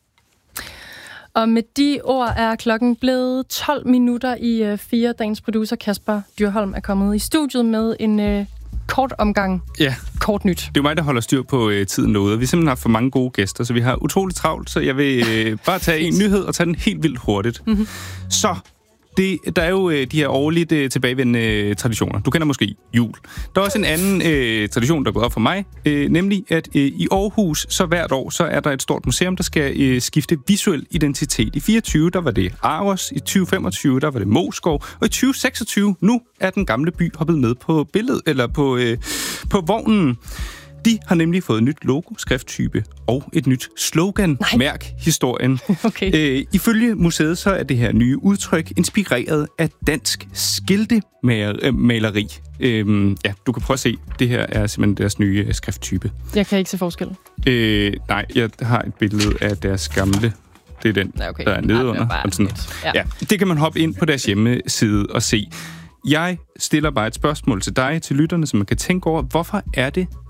Og med de ord er klokken blevet tolv minutter i fire. Dagens producer Kasper Dyrholm er kommet i studiet med en øh, kort omgang. Ja. Kort nyt. Det er jo mig, der holder styr på øh, tiden derude. Vi har simpelthen haft for mange gode gæster, så vi har utroligt travlt, så jeg vil øh, bare tage en nyhed og tage den helt vildt hurtigt. Mm-hmm. Så Det, der er jo øh, de her årligt øh, tilbagevendende øh, traditioner. Du kender måske jul. Der er også en anden øh, tradition, der går op for mig, øh, nemlig at øh, i Aarhus, så hvert år, så er der et stort museum, der skal øh, skifte visuel identitet. I fireogtyve, der var det Aros, i tyve femogtyve, der var det Moskov, og i tyve seksogtyve, nu er den gamle by hoppet med på billedet, eller på, øh, på vognen. De har nemlig fået et nyt logo, skrifttype og et nyt slogan. Nej. Mærk historien. Okay. Æ, ifølge museet så er det her nye udtryk inspireret af dansk skiltemaleri. Øhm, ja, du kan prøve at se. Det her er simpelthen deres nye skrifttype. Jeg kan ikke se forskel. Øh, nej, jeg har et billede af deres gamle. Det er den, ja, okay. der er nede under. Ja. Ja, det kan man hoppe ind på deres hjemmeside og se. Jeg stiller bare et spørgsmål til dig, til lytterne, så man kan tænke over, hvorfor er det,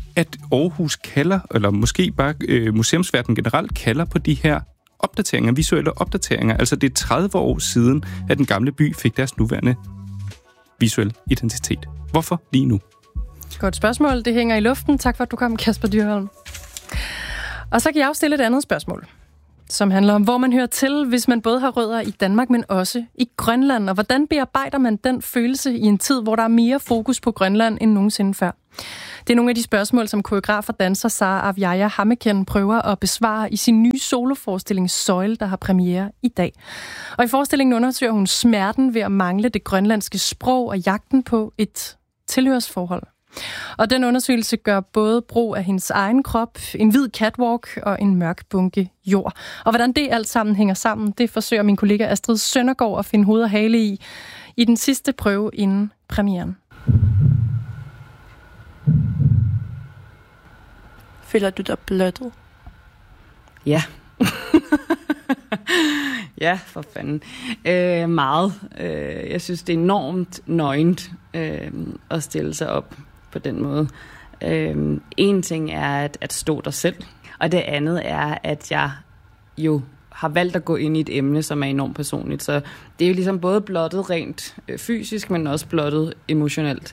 at Aarhus kalder, eller måske bare øh, museumsverdenen generelt kalder på de her opdateringer, visuelle opdateringer. Altså det er tredive år siden, at den gamle by fik deres nuværende visuelle identitet. Hvorfor lige nu? Godt spørgsmål. Det hænger i luften. Tak for, at du kom, Kasper Dyrholm. Og så kan jeg jo stille et andet spørgsmål, som handler om, hvor man hører til, hvis man både har rødder i Danmark, men også i Grønland. Og hvordan bearbejder man den følelse i en tid, hvor der er mere fokus på Grønland end nogensinde før? Det er nogle af de spørgsmål, som koreograf og danser Sara Aviaja Hammeken prøver at besvare i sin nye soloforestilling Soil, der har premiere i dag. Og i forestillingen undersøger hun smerten ved at mangle det grønlandske sprog og jagten på et tilhørsforhold. Og den undersøgelse gør både brug af hendes egen krop, en hvid catwalk og en mørk bunke jord. Og hvordan det alt sammen hænger sammen, det forsøger min kollega Astrid Søndergaard at finde hoved og hale i, i den sidste prøve inden premieren. Føler du dig blottet? Ja. Ja, for fanden. Øh, meget. Øh, jeg synes, det er enormt nøgent øh, at stille sig op på den måde. Øh, en ting er at, at stå der selv, og det andet er, at jeg jo har valgt at gå ind i et emne, som er enormt personligt. Så det er jo ligesom både blottet rent fysisk, men også blottet emotionelt.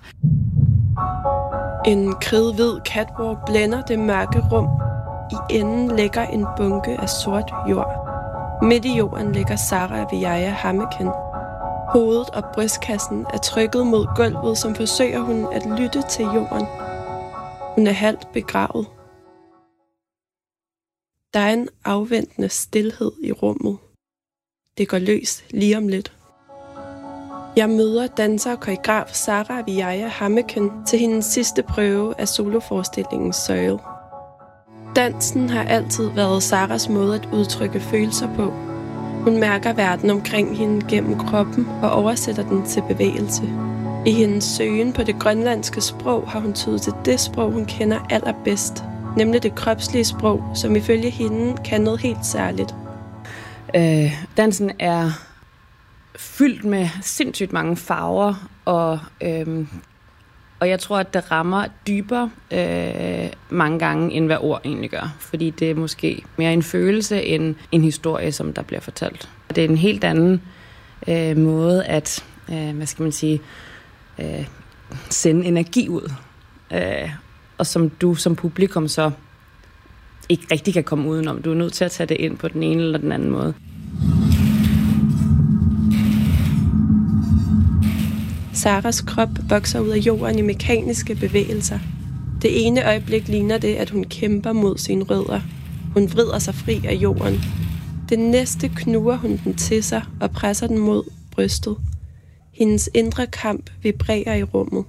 En kridhvid catwalk blænder det mørke rum. I enden ligger en bunke af sort jord. Midt i jorden ligger Sara Aviaja Hammeken. Hovedet og brystkassen er trykket mod gulvet, som forsøger hun at lytte til jorden. Hun er halvt begravet. Der er en afventende stilhed i rummet. Det går løs lige om lidt. Jeg møder danser og koreograf Sara Aviaja Hammeken til hendes sidste prøve af soloforestillingen Soil. Dansen har altid været Saras måde at udtrykke følelser på. Hun mærker verden omkring hende gennem kroppen og oversætter den til bevægelse. I hendes søgen på det grønlandske sprog har hun tydet til det sprog, hun kender allerbedst, nemlig det kropslige sprog, som ifølge hende kan noget helt særligt. Øh, dansen er fyldt med sindssygt mange farver, og, øh, og jeg tror, at det rammer dybere øh, mange gange, end hvad ord egentlig gør. Fordi det er måske mere en følelse end en historie, som der bliver fortalt. Det er en helt anden øh, måde at, øh, hvad skal man sige, øh, sende energi ud. Øh, og som du som publikum så ikke rigtig kan komme udenom. Du er nødt til at tage det ind på den ene eller den anden måde. Saras krop vokser ud af jorden i mekaniske bevægelser. Det ene øjeblik ligner det, at hun kæmper mod sine rødder. Hun vrider sig fri af jorden. Det næste knuger hun den til sig og presser den mod brystet. Hendes indre kamp vibrerer i rummet.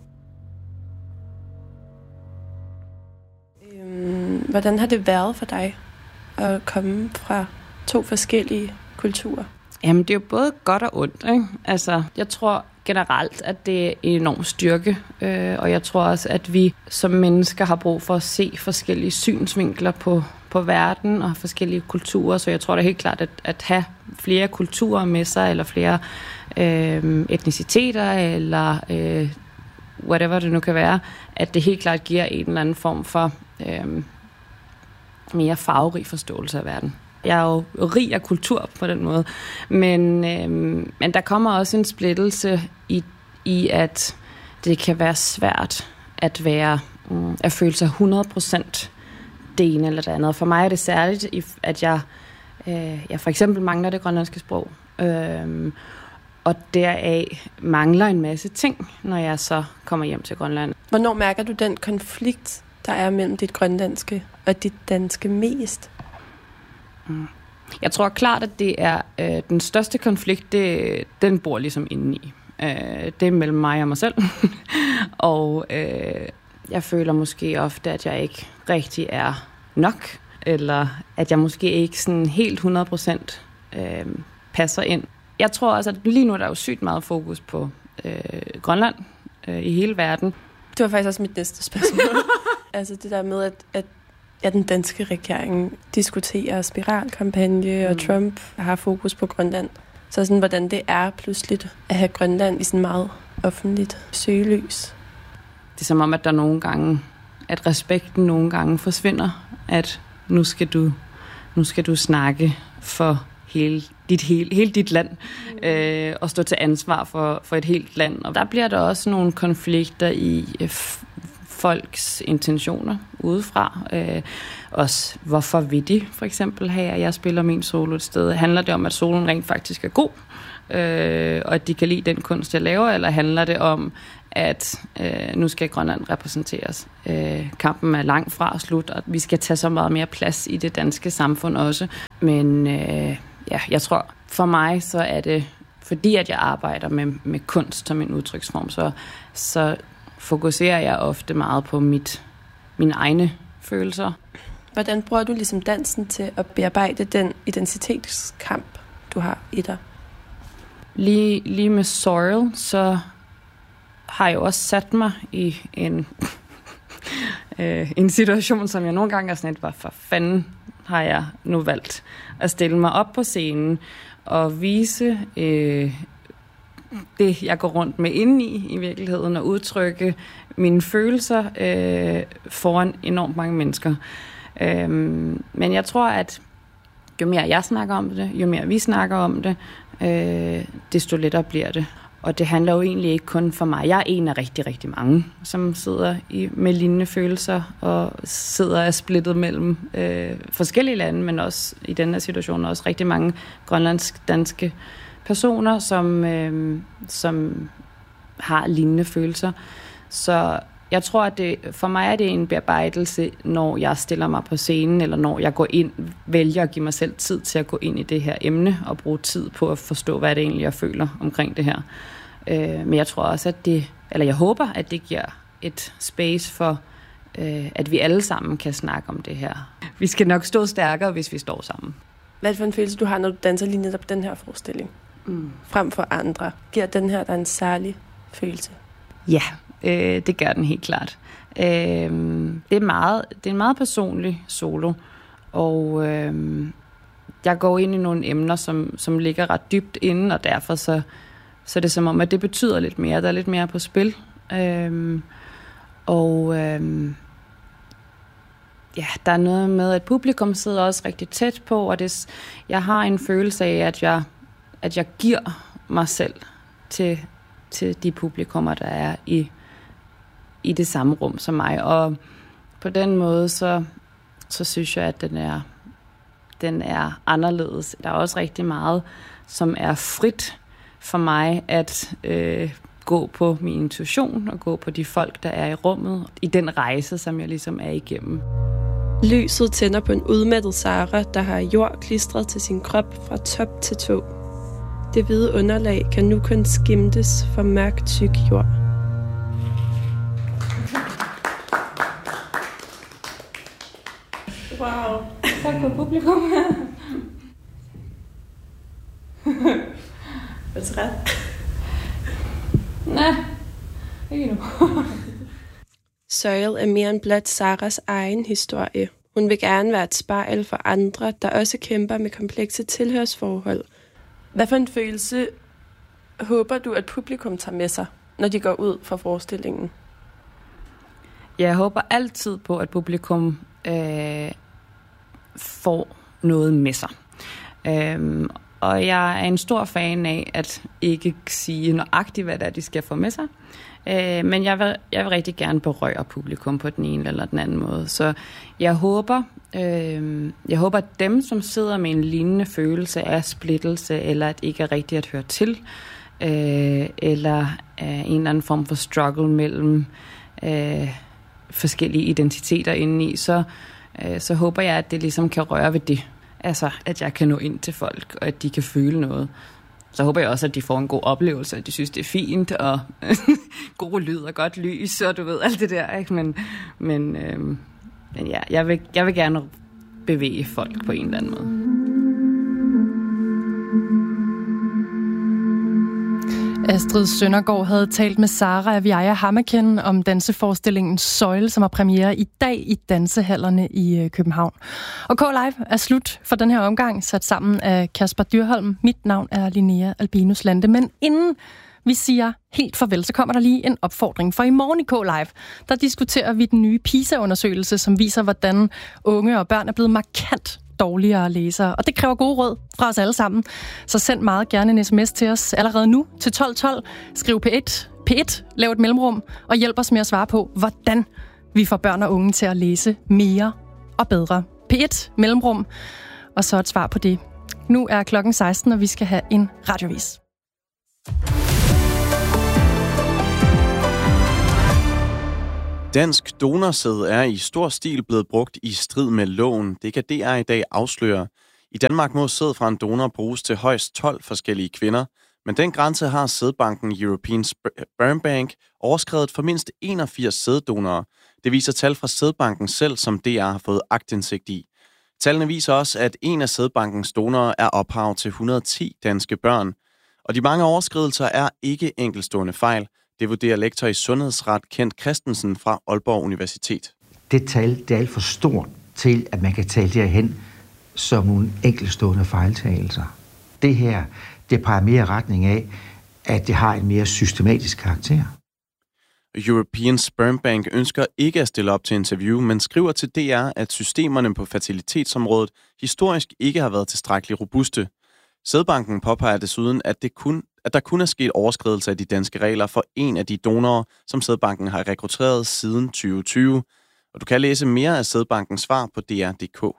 Øhm, hvordan har det været for dig at komme fra to forskellige kulturer? Jamen, det er jo både godt og ondt, ikke? Altså, jeg tror generelt, at det er en enorm styrke, øh, og jeg tror også, at vi som mennesker har brug for at se forskellige synsvinkler på, på verden og forskellige kulturer, så jeg tror da helt klart, at, at have flere kulturer med sig, eller flere øh, etniciteter, eller øh, whatever det nu kan være, at det helt klart giver en eller anden form for øh, mere farverig forståelse af verden. Jeg er jo rig af kultur på den måde, men, øhm, men der kommer også en splittelse i, i, at det kan være svært at være um, at føle sig hundrede procent det ene eller det andet. For mig er det særligt, at jeg, øh, jeg for eksempel mangler det grønlandske sprog, øh, og deraf mangler en masse ting, når jeg så kommer hjem til Grønland. Hvornår mærker du den konflikt, der er mellem dit grønlandske og dit danske mest? Jeg tror klart, at det er øh, den største konflikt, det, den bor ligesom inde i. Øh, det er mellem mig og mig selv. og øh, jeg føler måske ofte, at jeg ikke rigtig er nok, eller at jeg måske ikke sådan helt hundrede procent øh, passer ind. Jeg tror også, at lige nu er der jo sygt meget fokus på øh, Grønland øh, i hele verden. Det var faktisk også mit næste spørgsmål. altså det der med, at, at ja, den danske regering diskuterer spiralkampagne, mm. og Trump har fokus på Grønland. Så sådan, hvordan det er pludseligt at have Grønland i sådan meget offentligt søgelys. Det er som om, at der nogle gange at respekten nogle gange forsvinder, at nu skal du, nu skal du snakke for hele dit, hele, hele dit land, øh, og stå til ansvar for, for et helt land. Og der bliver der også nogle konflikter i øh, folks intentioner udefra. Øh, også hvorfor vil de for eksempel have, at jeg spiller min solo et sted? Handler det om, at solen rent faktisk er god, øh, og at de kan lide den kunst, jeg laver, eller handler det om, at øh, nu skal Grønland repræsenteres? Øh, kampen er langt fra slut, og vi skal tage så meget mere plads i det danske samfund også. Men øh, ja, jeg tror, for mig så er det, fordi at jeg arbejder med, med kunst som en udtryksform, så, så fokuserer jeg ofte meget på mit, mine egne følelser. Hvordan bruger du ligesom dansen til at bearbejde den identitetskamp, du har i dig? Lige, lige med Soil, så har jeg jo også sat mig i en, øh, en situation, som jeg nogle gange er sådan et, for fanden har jeg nu valgt at stille mig op på scenen og vise øh, det, jeg går rundt med indeni i virkeligheden, og udtrykke mine følelser øh, foran enormt mange mennesker. Øh, men jeg tror, at jo mere jeg snakker om det, jo mere vi snakker om det, øh, desto lettere bliver det. Og det handler jo egentlig ikke kun for mig. Jeg er en af rigtig, rigtig mange, som sidder i, med lignende følelser og sidder er splittet mellem øh, forskellige lande, men også i den her situation også rigtig mange grønlandsk-danske personer, som, øh, som har lignende følelser. Så jeg tror, at det, for mig er det en bearbejdelse, når jeg stiller mig på scenen, eller når jeg går ind, vælger at give mig selv tid til at gå ind i det her emne, og bruge tid på at forstå, hvad det egentlig jeg føler omkring det her. Øh, men jeg tror også, at det, eller jeg håber, at det giver et space for, øh, at vi alle sammen kan snakke om det her. Vi skal nok stå stærkere, hvis vi står sammen. Hvad er det for en følelse, du har, når du danser lige netop den her forestilling? Mm. Frem for andre. Giver den her der en særlig følelse? Ja, øh, det gør den helt klart. Øh, det, er meget, det er en meget personlig solo, og øh, jeg går ind i nogle emner, som, som ligger ret dybt inde, og derfor så, så er det som om, at det betyder lidt mere. Der er lidt mere på spil. Øh, og øh, ja, der er noget med, at publikum sidder også rigtig tæt på, og det, jeg har en følelse af, at jeg, at jeg giver mig selv til, til de publikummer, der er i, i det samme rum som mig. Og på den måde, så, så synes jeg, at den er, den er anderledes. Der er også rigtig meget, som er frit for mig at øh, gå på min intuition og gå på de folk, der er i rummet, i den rejse, som jeg ligesom er igennem. Lyset tænder på en udmattet Sara, der har jord klistret til sin krop fra top til tå. Det hvide underlag kan nu kun skimtes for mørk, tyk jord. Wow. Tak for publikum. Er du træt? Nej, ikke nu. Soil er mere end blot Saras egen historie. Hun vil gerne være et spejl for andre, der også kæmper med komplekse tilhørsforhold. Hvad for en følelse håber du, at publikum tager med sig, når de går ud fra forestillingen? Jeg håber altid på, at publikum øh, får noget med sig. Øhm, og jeg er en stor fan af at ikke sige nøjagtigt, hvad det er, de skal få med sig. Øh, men jeg vil, jeg vil rigtig gerne berøre publikum på den ene eller den anden måde. Så jeg håber, øh, jeg håber, at dem, som sidder med en lignende følelse af splittelse, eller at ikke er rigtigt at høre til, øh, eller øh, en eller anden form for struggle mellem øh, forskellige identiteter indeni, så, øh, så håber jeg, at det ligesom kan røre ved det. Altså, at jeg kan nå ind til folk, og at de kan føle noget. Så håber jeg også, at de får en god oplevelse, at de synes, det er fint, og god lyd og godt lys, og du ved, alt det der, ikke? Men, men, øh, men ja, jeg vil, jeg vil gerne bevæge folk på en eller anden måde. Astrid Søndergaard havde talt med Sara Aviaja Hammerken om danseforestillingen Soil, som har premiere i dag i dansehallerne i København. Og K-Live er slut for den her omgang, sat sammen af Kasper Dyrholm. Mit navn er Linnea Albinus Lande, men inden vi siger helt farvel, så kommer der lige en opfordring. For i morgen i K-Live, der diskuterer vi den nye PISA-undersøgelse, som viser, hvordan unge og børn er blevet markant dårligere læsere. Og det kræver gode råd fra os alle sammen. Så send meget gerne en sms til os allerede nu til tolv tolv. Skriv P et, P et, lav et mellemrum og hjælp os med at svare på, hvordan vi får børn og unge til at læse mere og bedre. P et, mellemrum, og så et svar på det. Nu er klokken seksten, og vi skal have en radiovis. Dansk donorsæd er i stor stil blevet brugt i strid med loven. Det kan D R i dag afsløre. I Danmark må sæd fra en donor bruges til højst tolv forskellige kvinder, men den grænse har sædbanken European Sperm Bank overskredet for mindst enogfirs sæddonorer. Det viser tal fra sædbanken selv, som D R har fået aktindsigt i. Tallene viser også, at en af sædbankens donorer er ophav til et hundrede og ti danske børn. Og de mange overskridelser er ikke enkeltstående fejl. Det vurderer lektor i sundhedsret Kent Christensen fra Aalborg Universitet. Det tal det er alt for stort til, at man kan tale derhen som nogle enkeltstående fejltagelser. Det her, det peger mere i retning af, at det har en mere systematisk karakter. European Sperm Bank ønsker ikke at stille op til interview, men skriver til D R, at systemerne på fertilitetsområdet historisk ikke har været tilstrækkeligt robuste. Sædbanken påpeger desuden, at, det kun, at der kun er sket overskridelse af de danske regler for en af de donorer, som Sædbanken har rekrutteret siden tyve tyve. Og du kan læse mere af Sædbankens svar på D R punktum d k.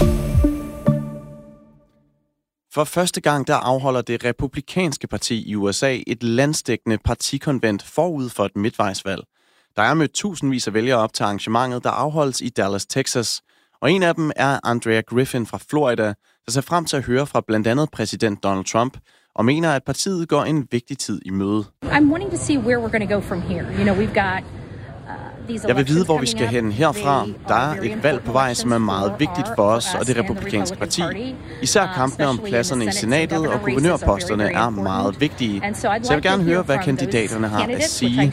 For første gang der afholder det republikanske parti i U S A et landsdækkende partikonvent forud for et midtvejsvalg. Der er mødt tusindvis af vælgere op til arrangementet, der afholdes i Dallas, Texas. Og en af dem er Andrea Griffin fra Florida, der ser frem til at høre fra blandt andet præsident Donald Trump, og mener, at partiet går en vigtig tid i møde. I'm wanting to see where we're going to go from here. You know, we've got Jeg vil vide, hvor vi skal hen herfra. Der er et valg på vej, som er meget vigtigt for os og det republikanske parti. Især kampene om pladserne i senatet og guvernørposterne er meget vigtige. Så jeg vil gerne høre, hvad kandidaterne har at sige.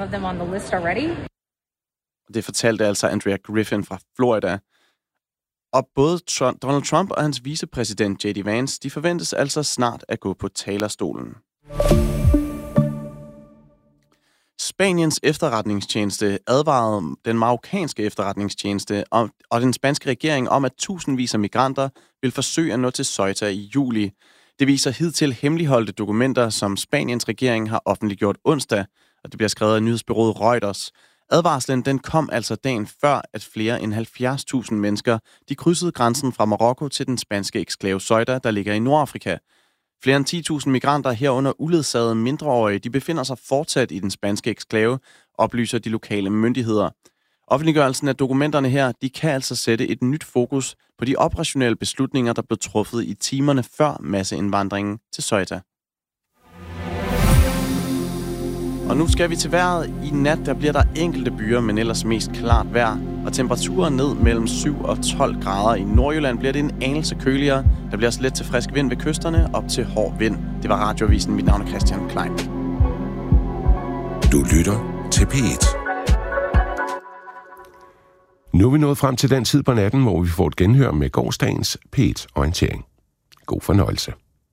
Det fortalte altså Andrea Griffin fra Florida. Og både Donald Trump og hans vicepræsident J D Vance, de forventes altså snart at gå på talerstolen. Spaniens efterretningstjeneste advarede den marokkanske efterretningstjeneste og, og den spanske regering om, at tusindvis af migranter vil forsøge at nå til Ceuta i juli. Det viser hidtil hemmeligholdte dokumenter, som Spaniens regering har offentliggjort onsdag, og det bliver skrevet af nyhedsbureauet Reuters. Advarslen den kom altså dagen før, at flere end halvfjerds tusind mennesker de krydsede grænsen fra Marokko til den spanske eksklave Ceuta, der ligger i Nordafrika. Flere end ti tusind migranter herunder uledsagede mindreårige, de befinder sig fortsat i den spanske eksklave, oplyser de lokale myndigheder. Offentliggørelsen af dokumenterne her, de kan altså sætte et nyt fokus på de operationelle beslutninger, der blev truffet i timerne før masseindvandringen til Ceuta. Og nu skal vi til vejret. I nat der bliver der enkelte byer, men ellers mest klart vejr. Og temperaturen ned mellem syv og tolv grader. I Nordjylland bliver det en anelse køligere. Der bliver også let til frisk vind ved kysterne, op til hård vind. Det var Radioavisen. Mit navn er Christian Klein. Du lytter til P et. Nu er vi nået frem til den tid på natten, hvor vi får et genhør med gårsdagens P et-orientering. God fornøjelse.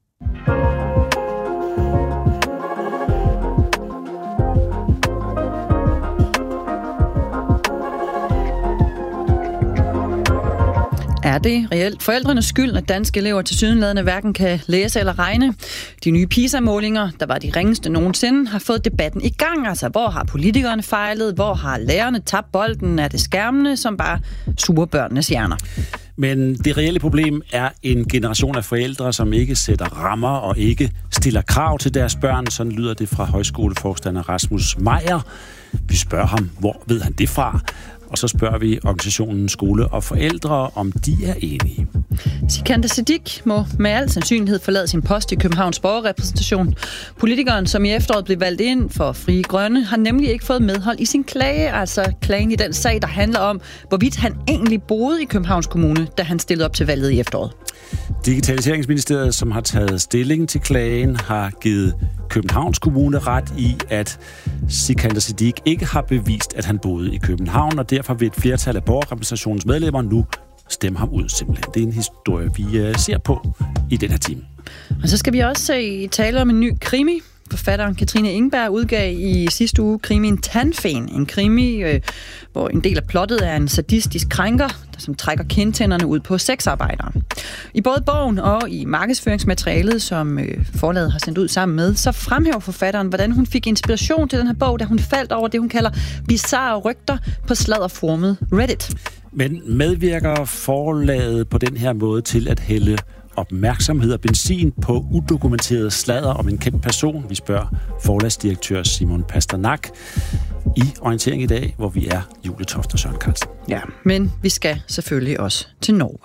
Er det reelt forældrenes skyld, at danske elever tilsyneladende hverken kan læse eller regne? De nye PISA-målinger, der var de ringeste nogensinde, har fået debatten i gang. Altså, hvor har politikerne fejlet? Hvor har lærerne tabt bolden? Er det skærmene, som bare suger børnenes hjerner? Men det reelle problem er en generation af forældre, som ikke sætter rammer og ikke stiller krav til deres børn. Sådan lyder det fra højskoleforstander Rasmus Meyer. Vi spørger ham, hvor ved han det fra? Og så spørger vi organisationen Skole og Forældre, om de er enige. Sikander Siddiq må med al sandsynlighed forlade sin post i Københavns borgerrepræsentation. Politikeren, som i efteråret blev valgt ind for Frie Grønne, har nemlig ikke fået medhold i sin klage, altså klagen i den sag, der handler om, hvorvidt han egentlig boede i Københavns Kommune, da han stillede op til valget i efteråret. Digitaliseringsministeriet, som har taget stilling til klagen, har givet Københavns Kommune ret i, at Sikander Siddiq ikke har bevist, at han boede i København, og derfor vil et flertal af borgerrepræsentationens medlemmer nu stemme ham ud simpelthen. Det er en historie, vi ser på i den her time. Og så skal vi også tale om en ny krimi. Forfatteren Katrine Engberg udgav i sidste uge krimien Tandfen, en krimi, øh, hvor en del af plottet er en sadistisk krænker, der som trækker kindtænderne ud på sexarbejdere. I både bogen og i markedsføringsmaterialet, som øh, forlaget har sendt ud sammen med, så fremhæver forfatteren, hvordan hun fik inspiration til den her bog, da hun faldt over det, hun kalder bizarre rygter på sladderformet Reddit. Men medvirker forlaget på den her måde til at hælde opmærksomhed og benzin på udokumenteret sladder om en kendt person? Vi spørger forlagsdirektør Simon Pasternak i Orientering i dag, hvor vi er Julie Toft og Søren Carlsen. Ja, men vi skal selvfølgelig også til Norge.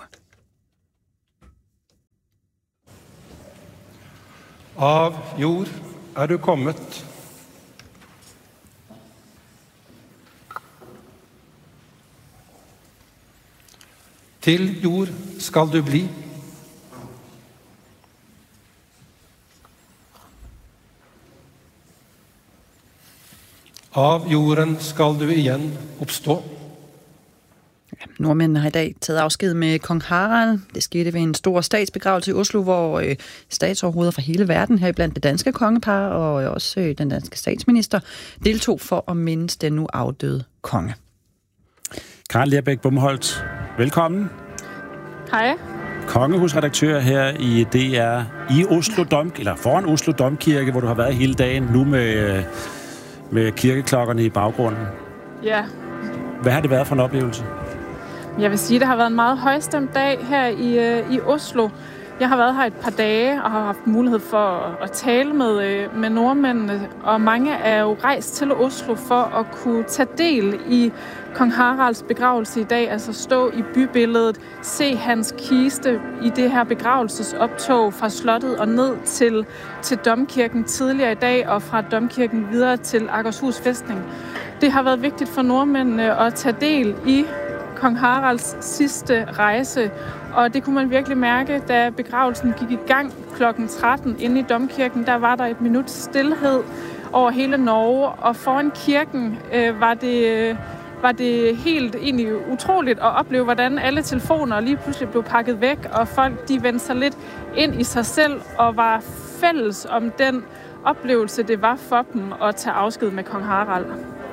Av jord er du kommet. Til jord skal du bli. Av jorden skal du igen opstå. Nordmændene har i dag taget afsked med kong Harald. Det skete ved en stor statsbegravelse i Oslo, hvor øh, statsoverhoveder fra hele verden, heriblandt det danske kongepar og også øh, den danske statsminister, deltog for at mindes den nu afdøde konge. Karen Lerbæk Bumholdt, velkommen. Hej. Kongehusredaktør her i D R i Oslo Dom, eller foran Oslo Domkirke, hvor du har været hele dagen, nu med, med kirkeklokkerne i baggrunden. Ja. Hvad har det været for en oplevelse? Jeg vil sige, at det har været en meget højstemt dag her i, i Oslo. Jeg har været her et par dage og har haft mulighed for at tale med, med nordmændene, og mange er jo rejst til Oslo for at kunne tage del i kong Haralds begravelse i dag, altså stå i bybilledet, se hans kiste i det her begravelsesoptog fra slottet og ned til, til domkirken tidligere i dag, og fra domkirken videre til Akershus fæstning. Det har været vigtigt for nordmændene at tage del i kong Haralds sidste rejse, og det kunne man virkelig mærke, da begravelsen gik i gang klokken tretten inde i domkirken. Der var der et minut stilhed over hele Norge, og foran kirken øh, var det... var det helt egentlig utroligt at opleve, hvordan alle telefoner lige pludselig blev pakket væk, og folk de vendte sig lidt ind i sig selv og var fælles om den oplevelse, det var for dem at tage afsked med kong Harald.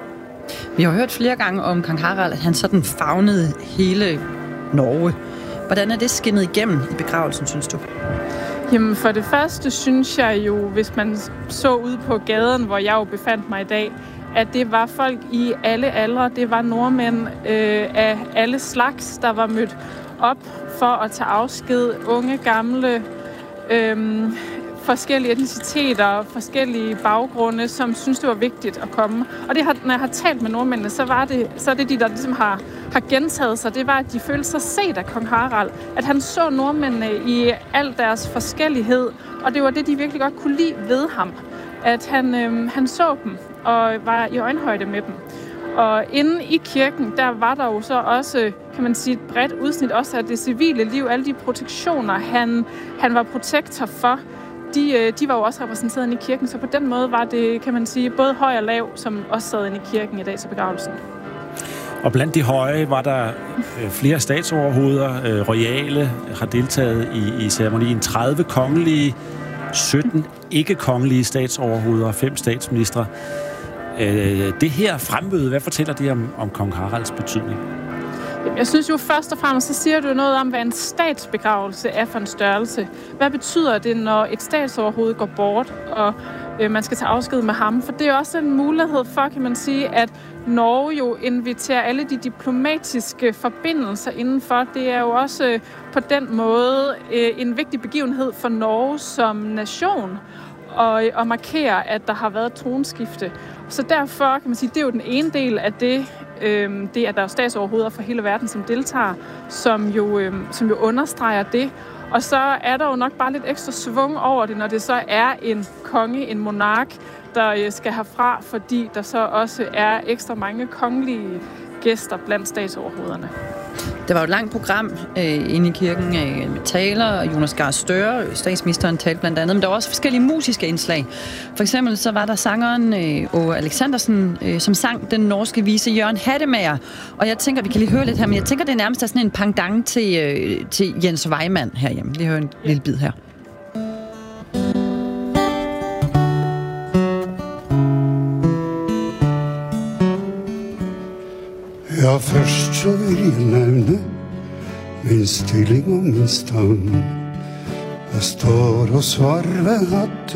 Vi har hørt flere gange om kong Harald, at han sådan favnede hele Norge. Hvordan er det skinnet igennem i begravelsen, synes du? Jamen for det første synes jeg jo, hvis man så ud på gaden, hvor jeg jo befandt mig i dag, at det var folk i alle aldre. Det var nordmænd øh, af alle slags, der var mødt op for at tage afsked. Unge, gamle, øh, forskellige etniciteter, forskellige baggrunde, som synes det var vigtigt at komme. Og det har, når jeg har talt med nordmændene, så, var det, så er det de, der ligesom har, har gentaget sig. Det var, at de følte sig set af kong Harald. At han så nordmændene i al deres forskellighed. Og det var det, de virkelig godt kunne lide ved ham. At han, øh, han så dem og var i øjenhøjde med dem. Og inde i kirken, der var der jo så også, kan man sige, et bredt udsnit også af det civile liv. Alle de protektioner, han, han var protektor for, de, de var jo også repræsenteret inde i kirken. Så på den måde var det, kan man sige, både høj og lav, som også sad inde i kirken i dag til begravelsen. Og blandt de høje var der øh, flere statsoverhoveder. Øh, royale har deltaget i, i ceremonien. tredive kongelige, sytten ikke-kongelige statsoverhoveder og fem statsministre. Øh, det her fremmøde, hvad fortæller det om, om kong Haralds betydning? Jeg synes jo først og fremmest, så siger du noget om, hvad en statsbegravelse er for en størrelse. Hvad betyder det, når et statsoverhoved går bort, og øh, man skal tage afsked med ham? For det er også en mulighed for, kan man sige, at Norge jo inviterer alle de diplomatiske forbindelser indenfor. Det er jo også øh, på den måde øh, en vigtig begivenhed for Norge som nation, og, og markere, at der har været tronskifte. Så derfor kan man sige, det er jo den ene del af det, øh, det at der er statsoverhoveder fra hele verden, som deltager, som jo, øh, som jo understreger det. Og så er der jo nok bare lidt ekstra svung over det, når det så er en konge, en monark, der øh, skal herfra, fordi der så også er ekstra mange kongelige gæster blandt statsoverhovederne. Det var jo et langt program øh, inde i kirken øh, med taler, og Jonas Gahr Støre, statsministeren, talte blandt andet, men der var også forskellige musiske indslag. For eksempel så var der sangeren øh, Åge Alexandersen, øh, som sang den norske vise Jørgen Hattemager. Og jeg tænker, vi kan lige høre lidt her, men jeg tænker, det er nærmest sådan en pendant til, øh, til Jens Weimann herhjemme. Lige høre en lille bid her. Ja, først så vil jeg nevne min stilling og min stand. Jeg står og svarver at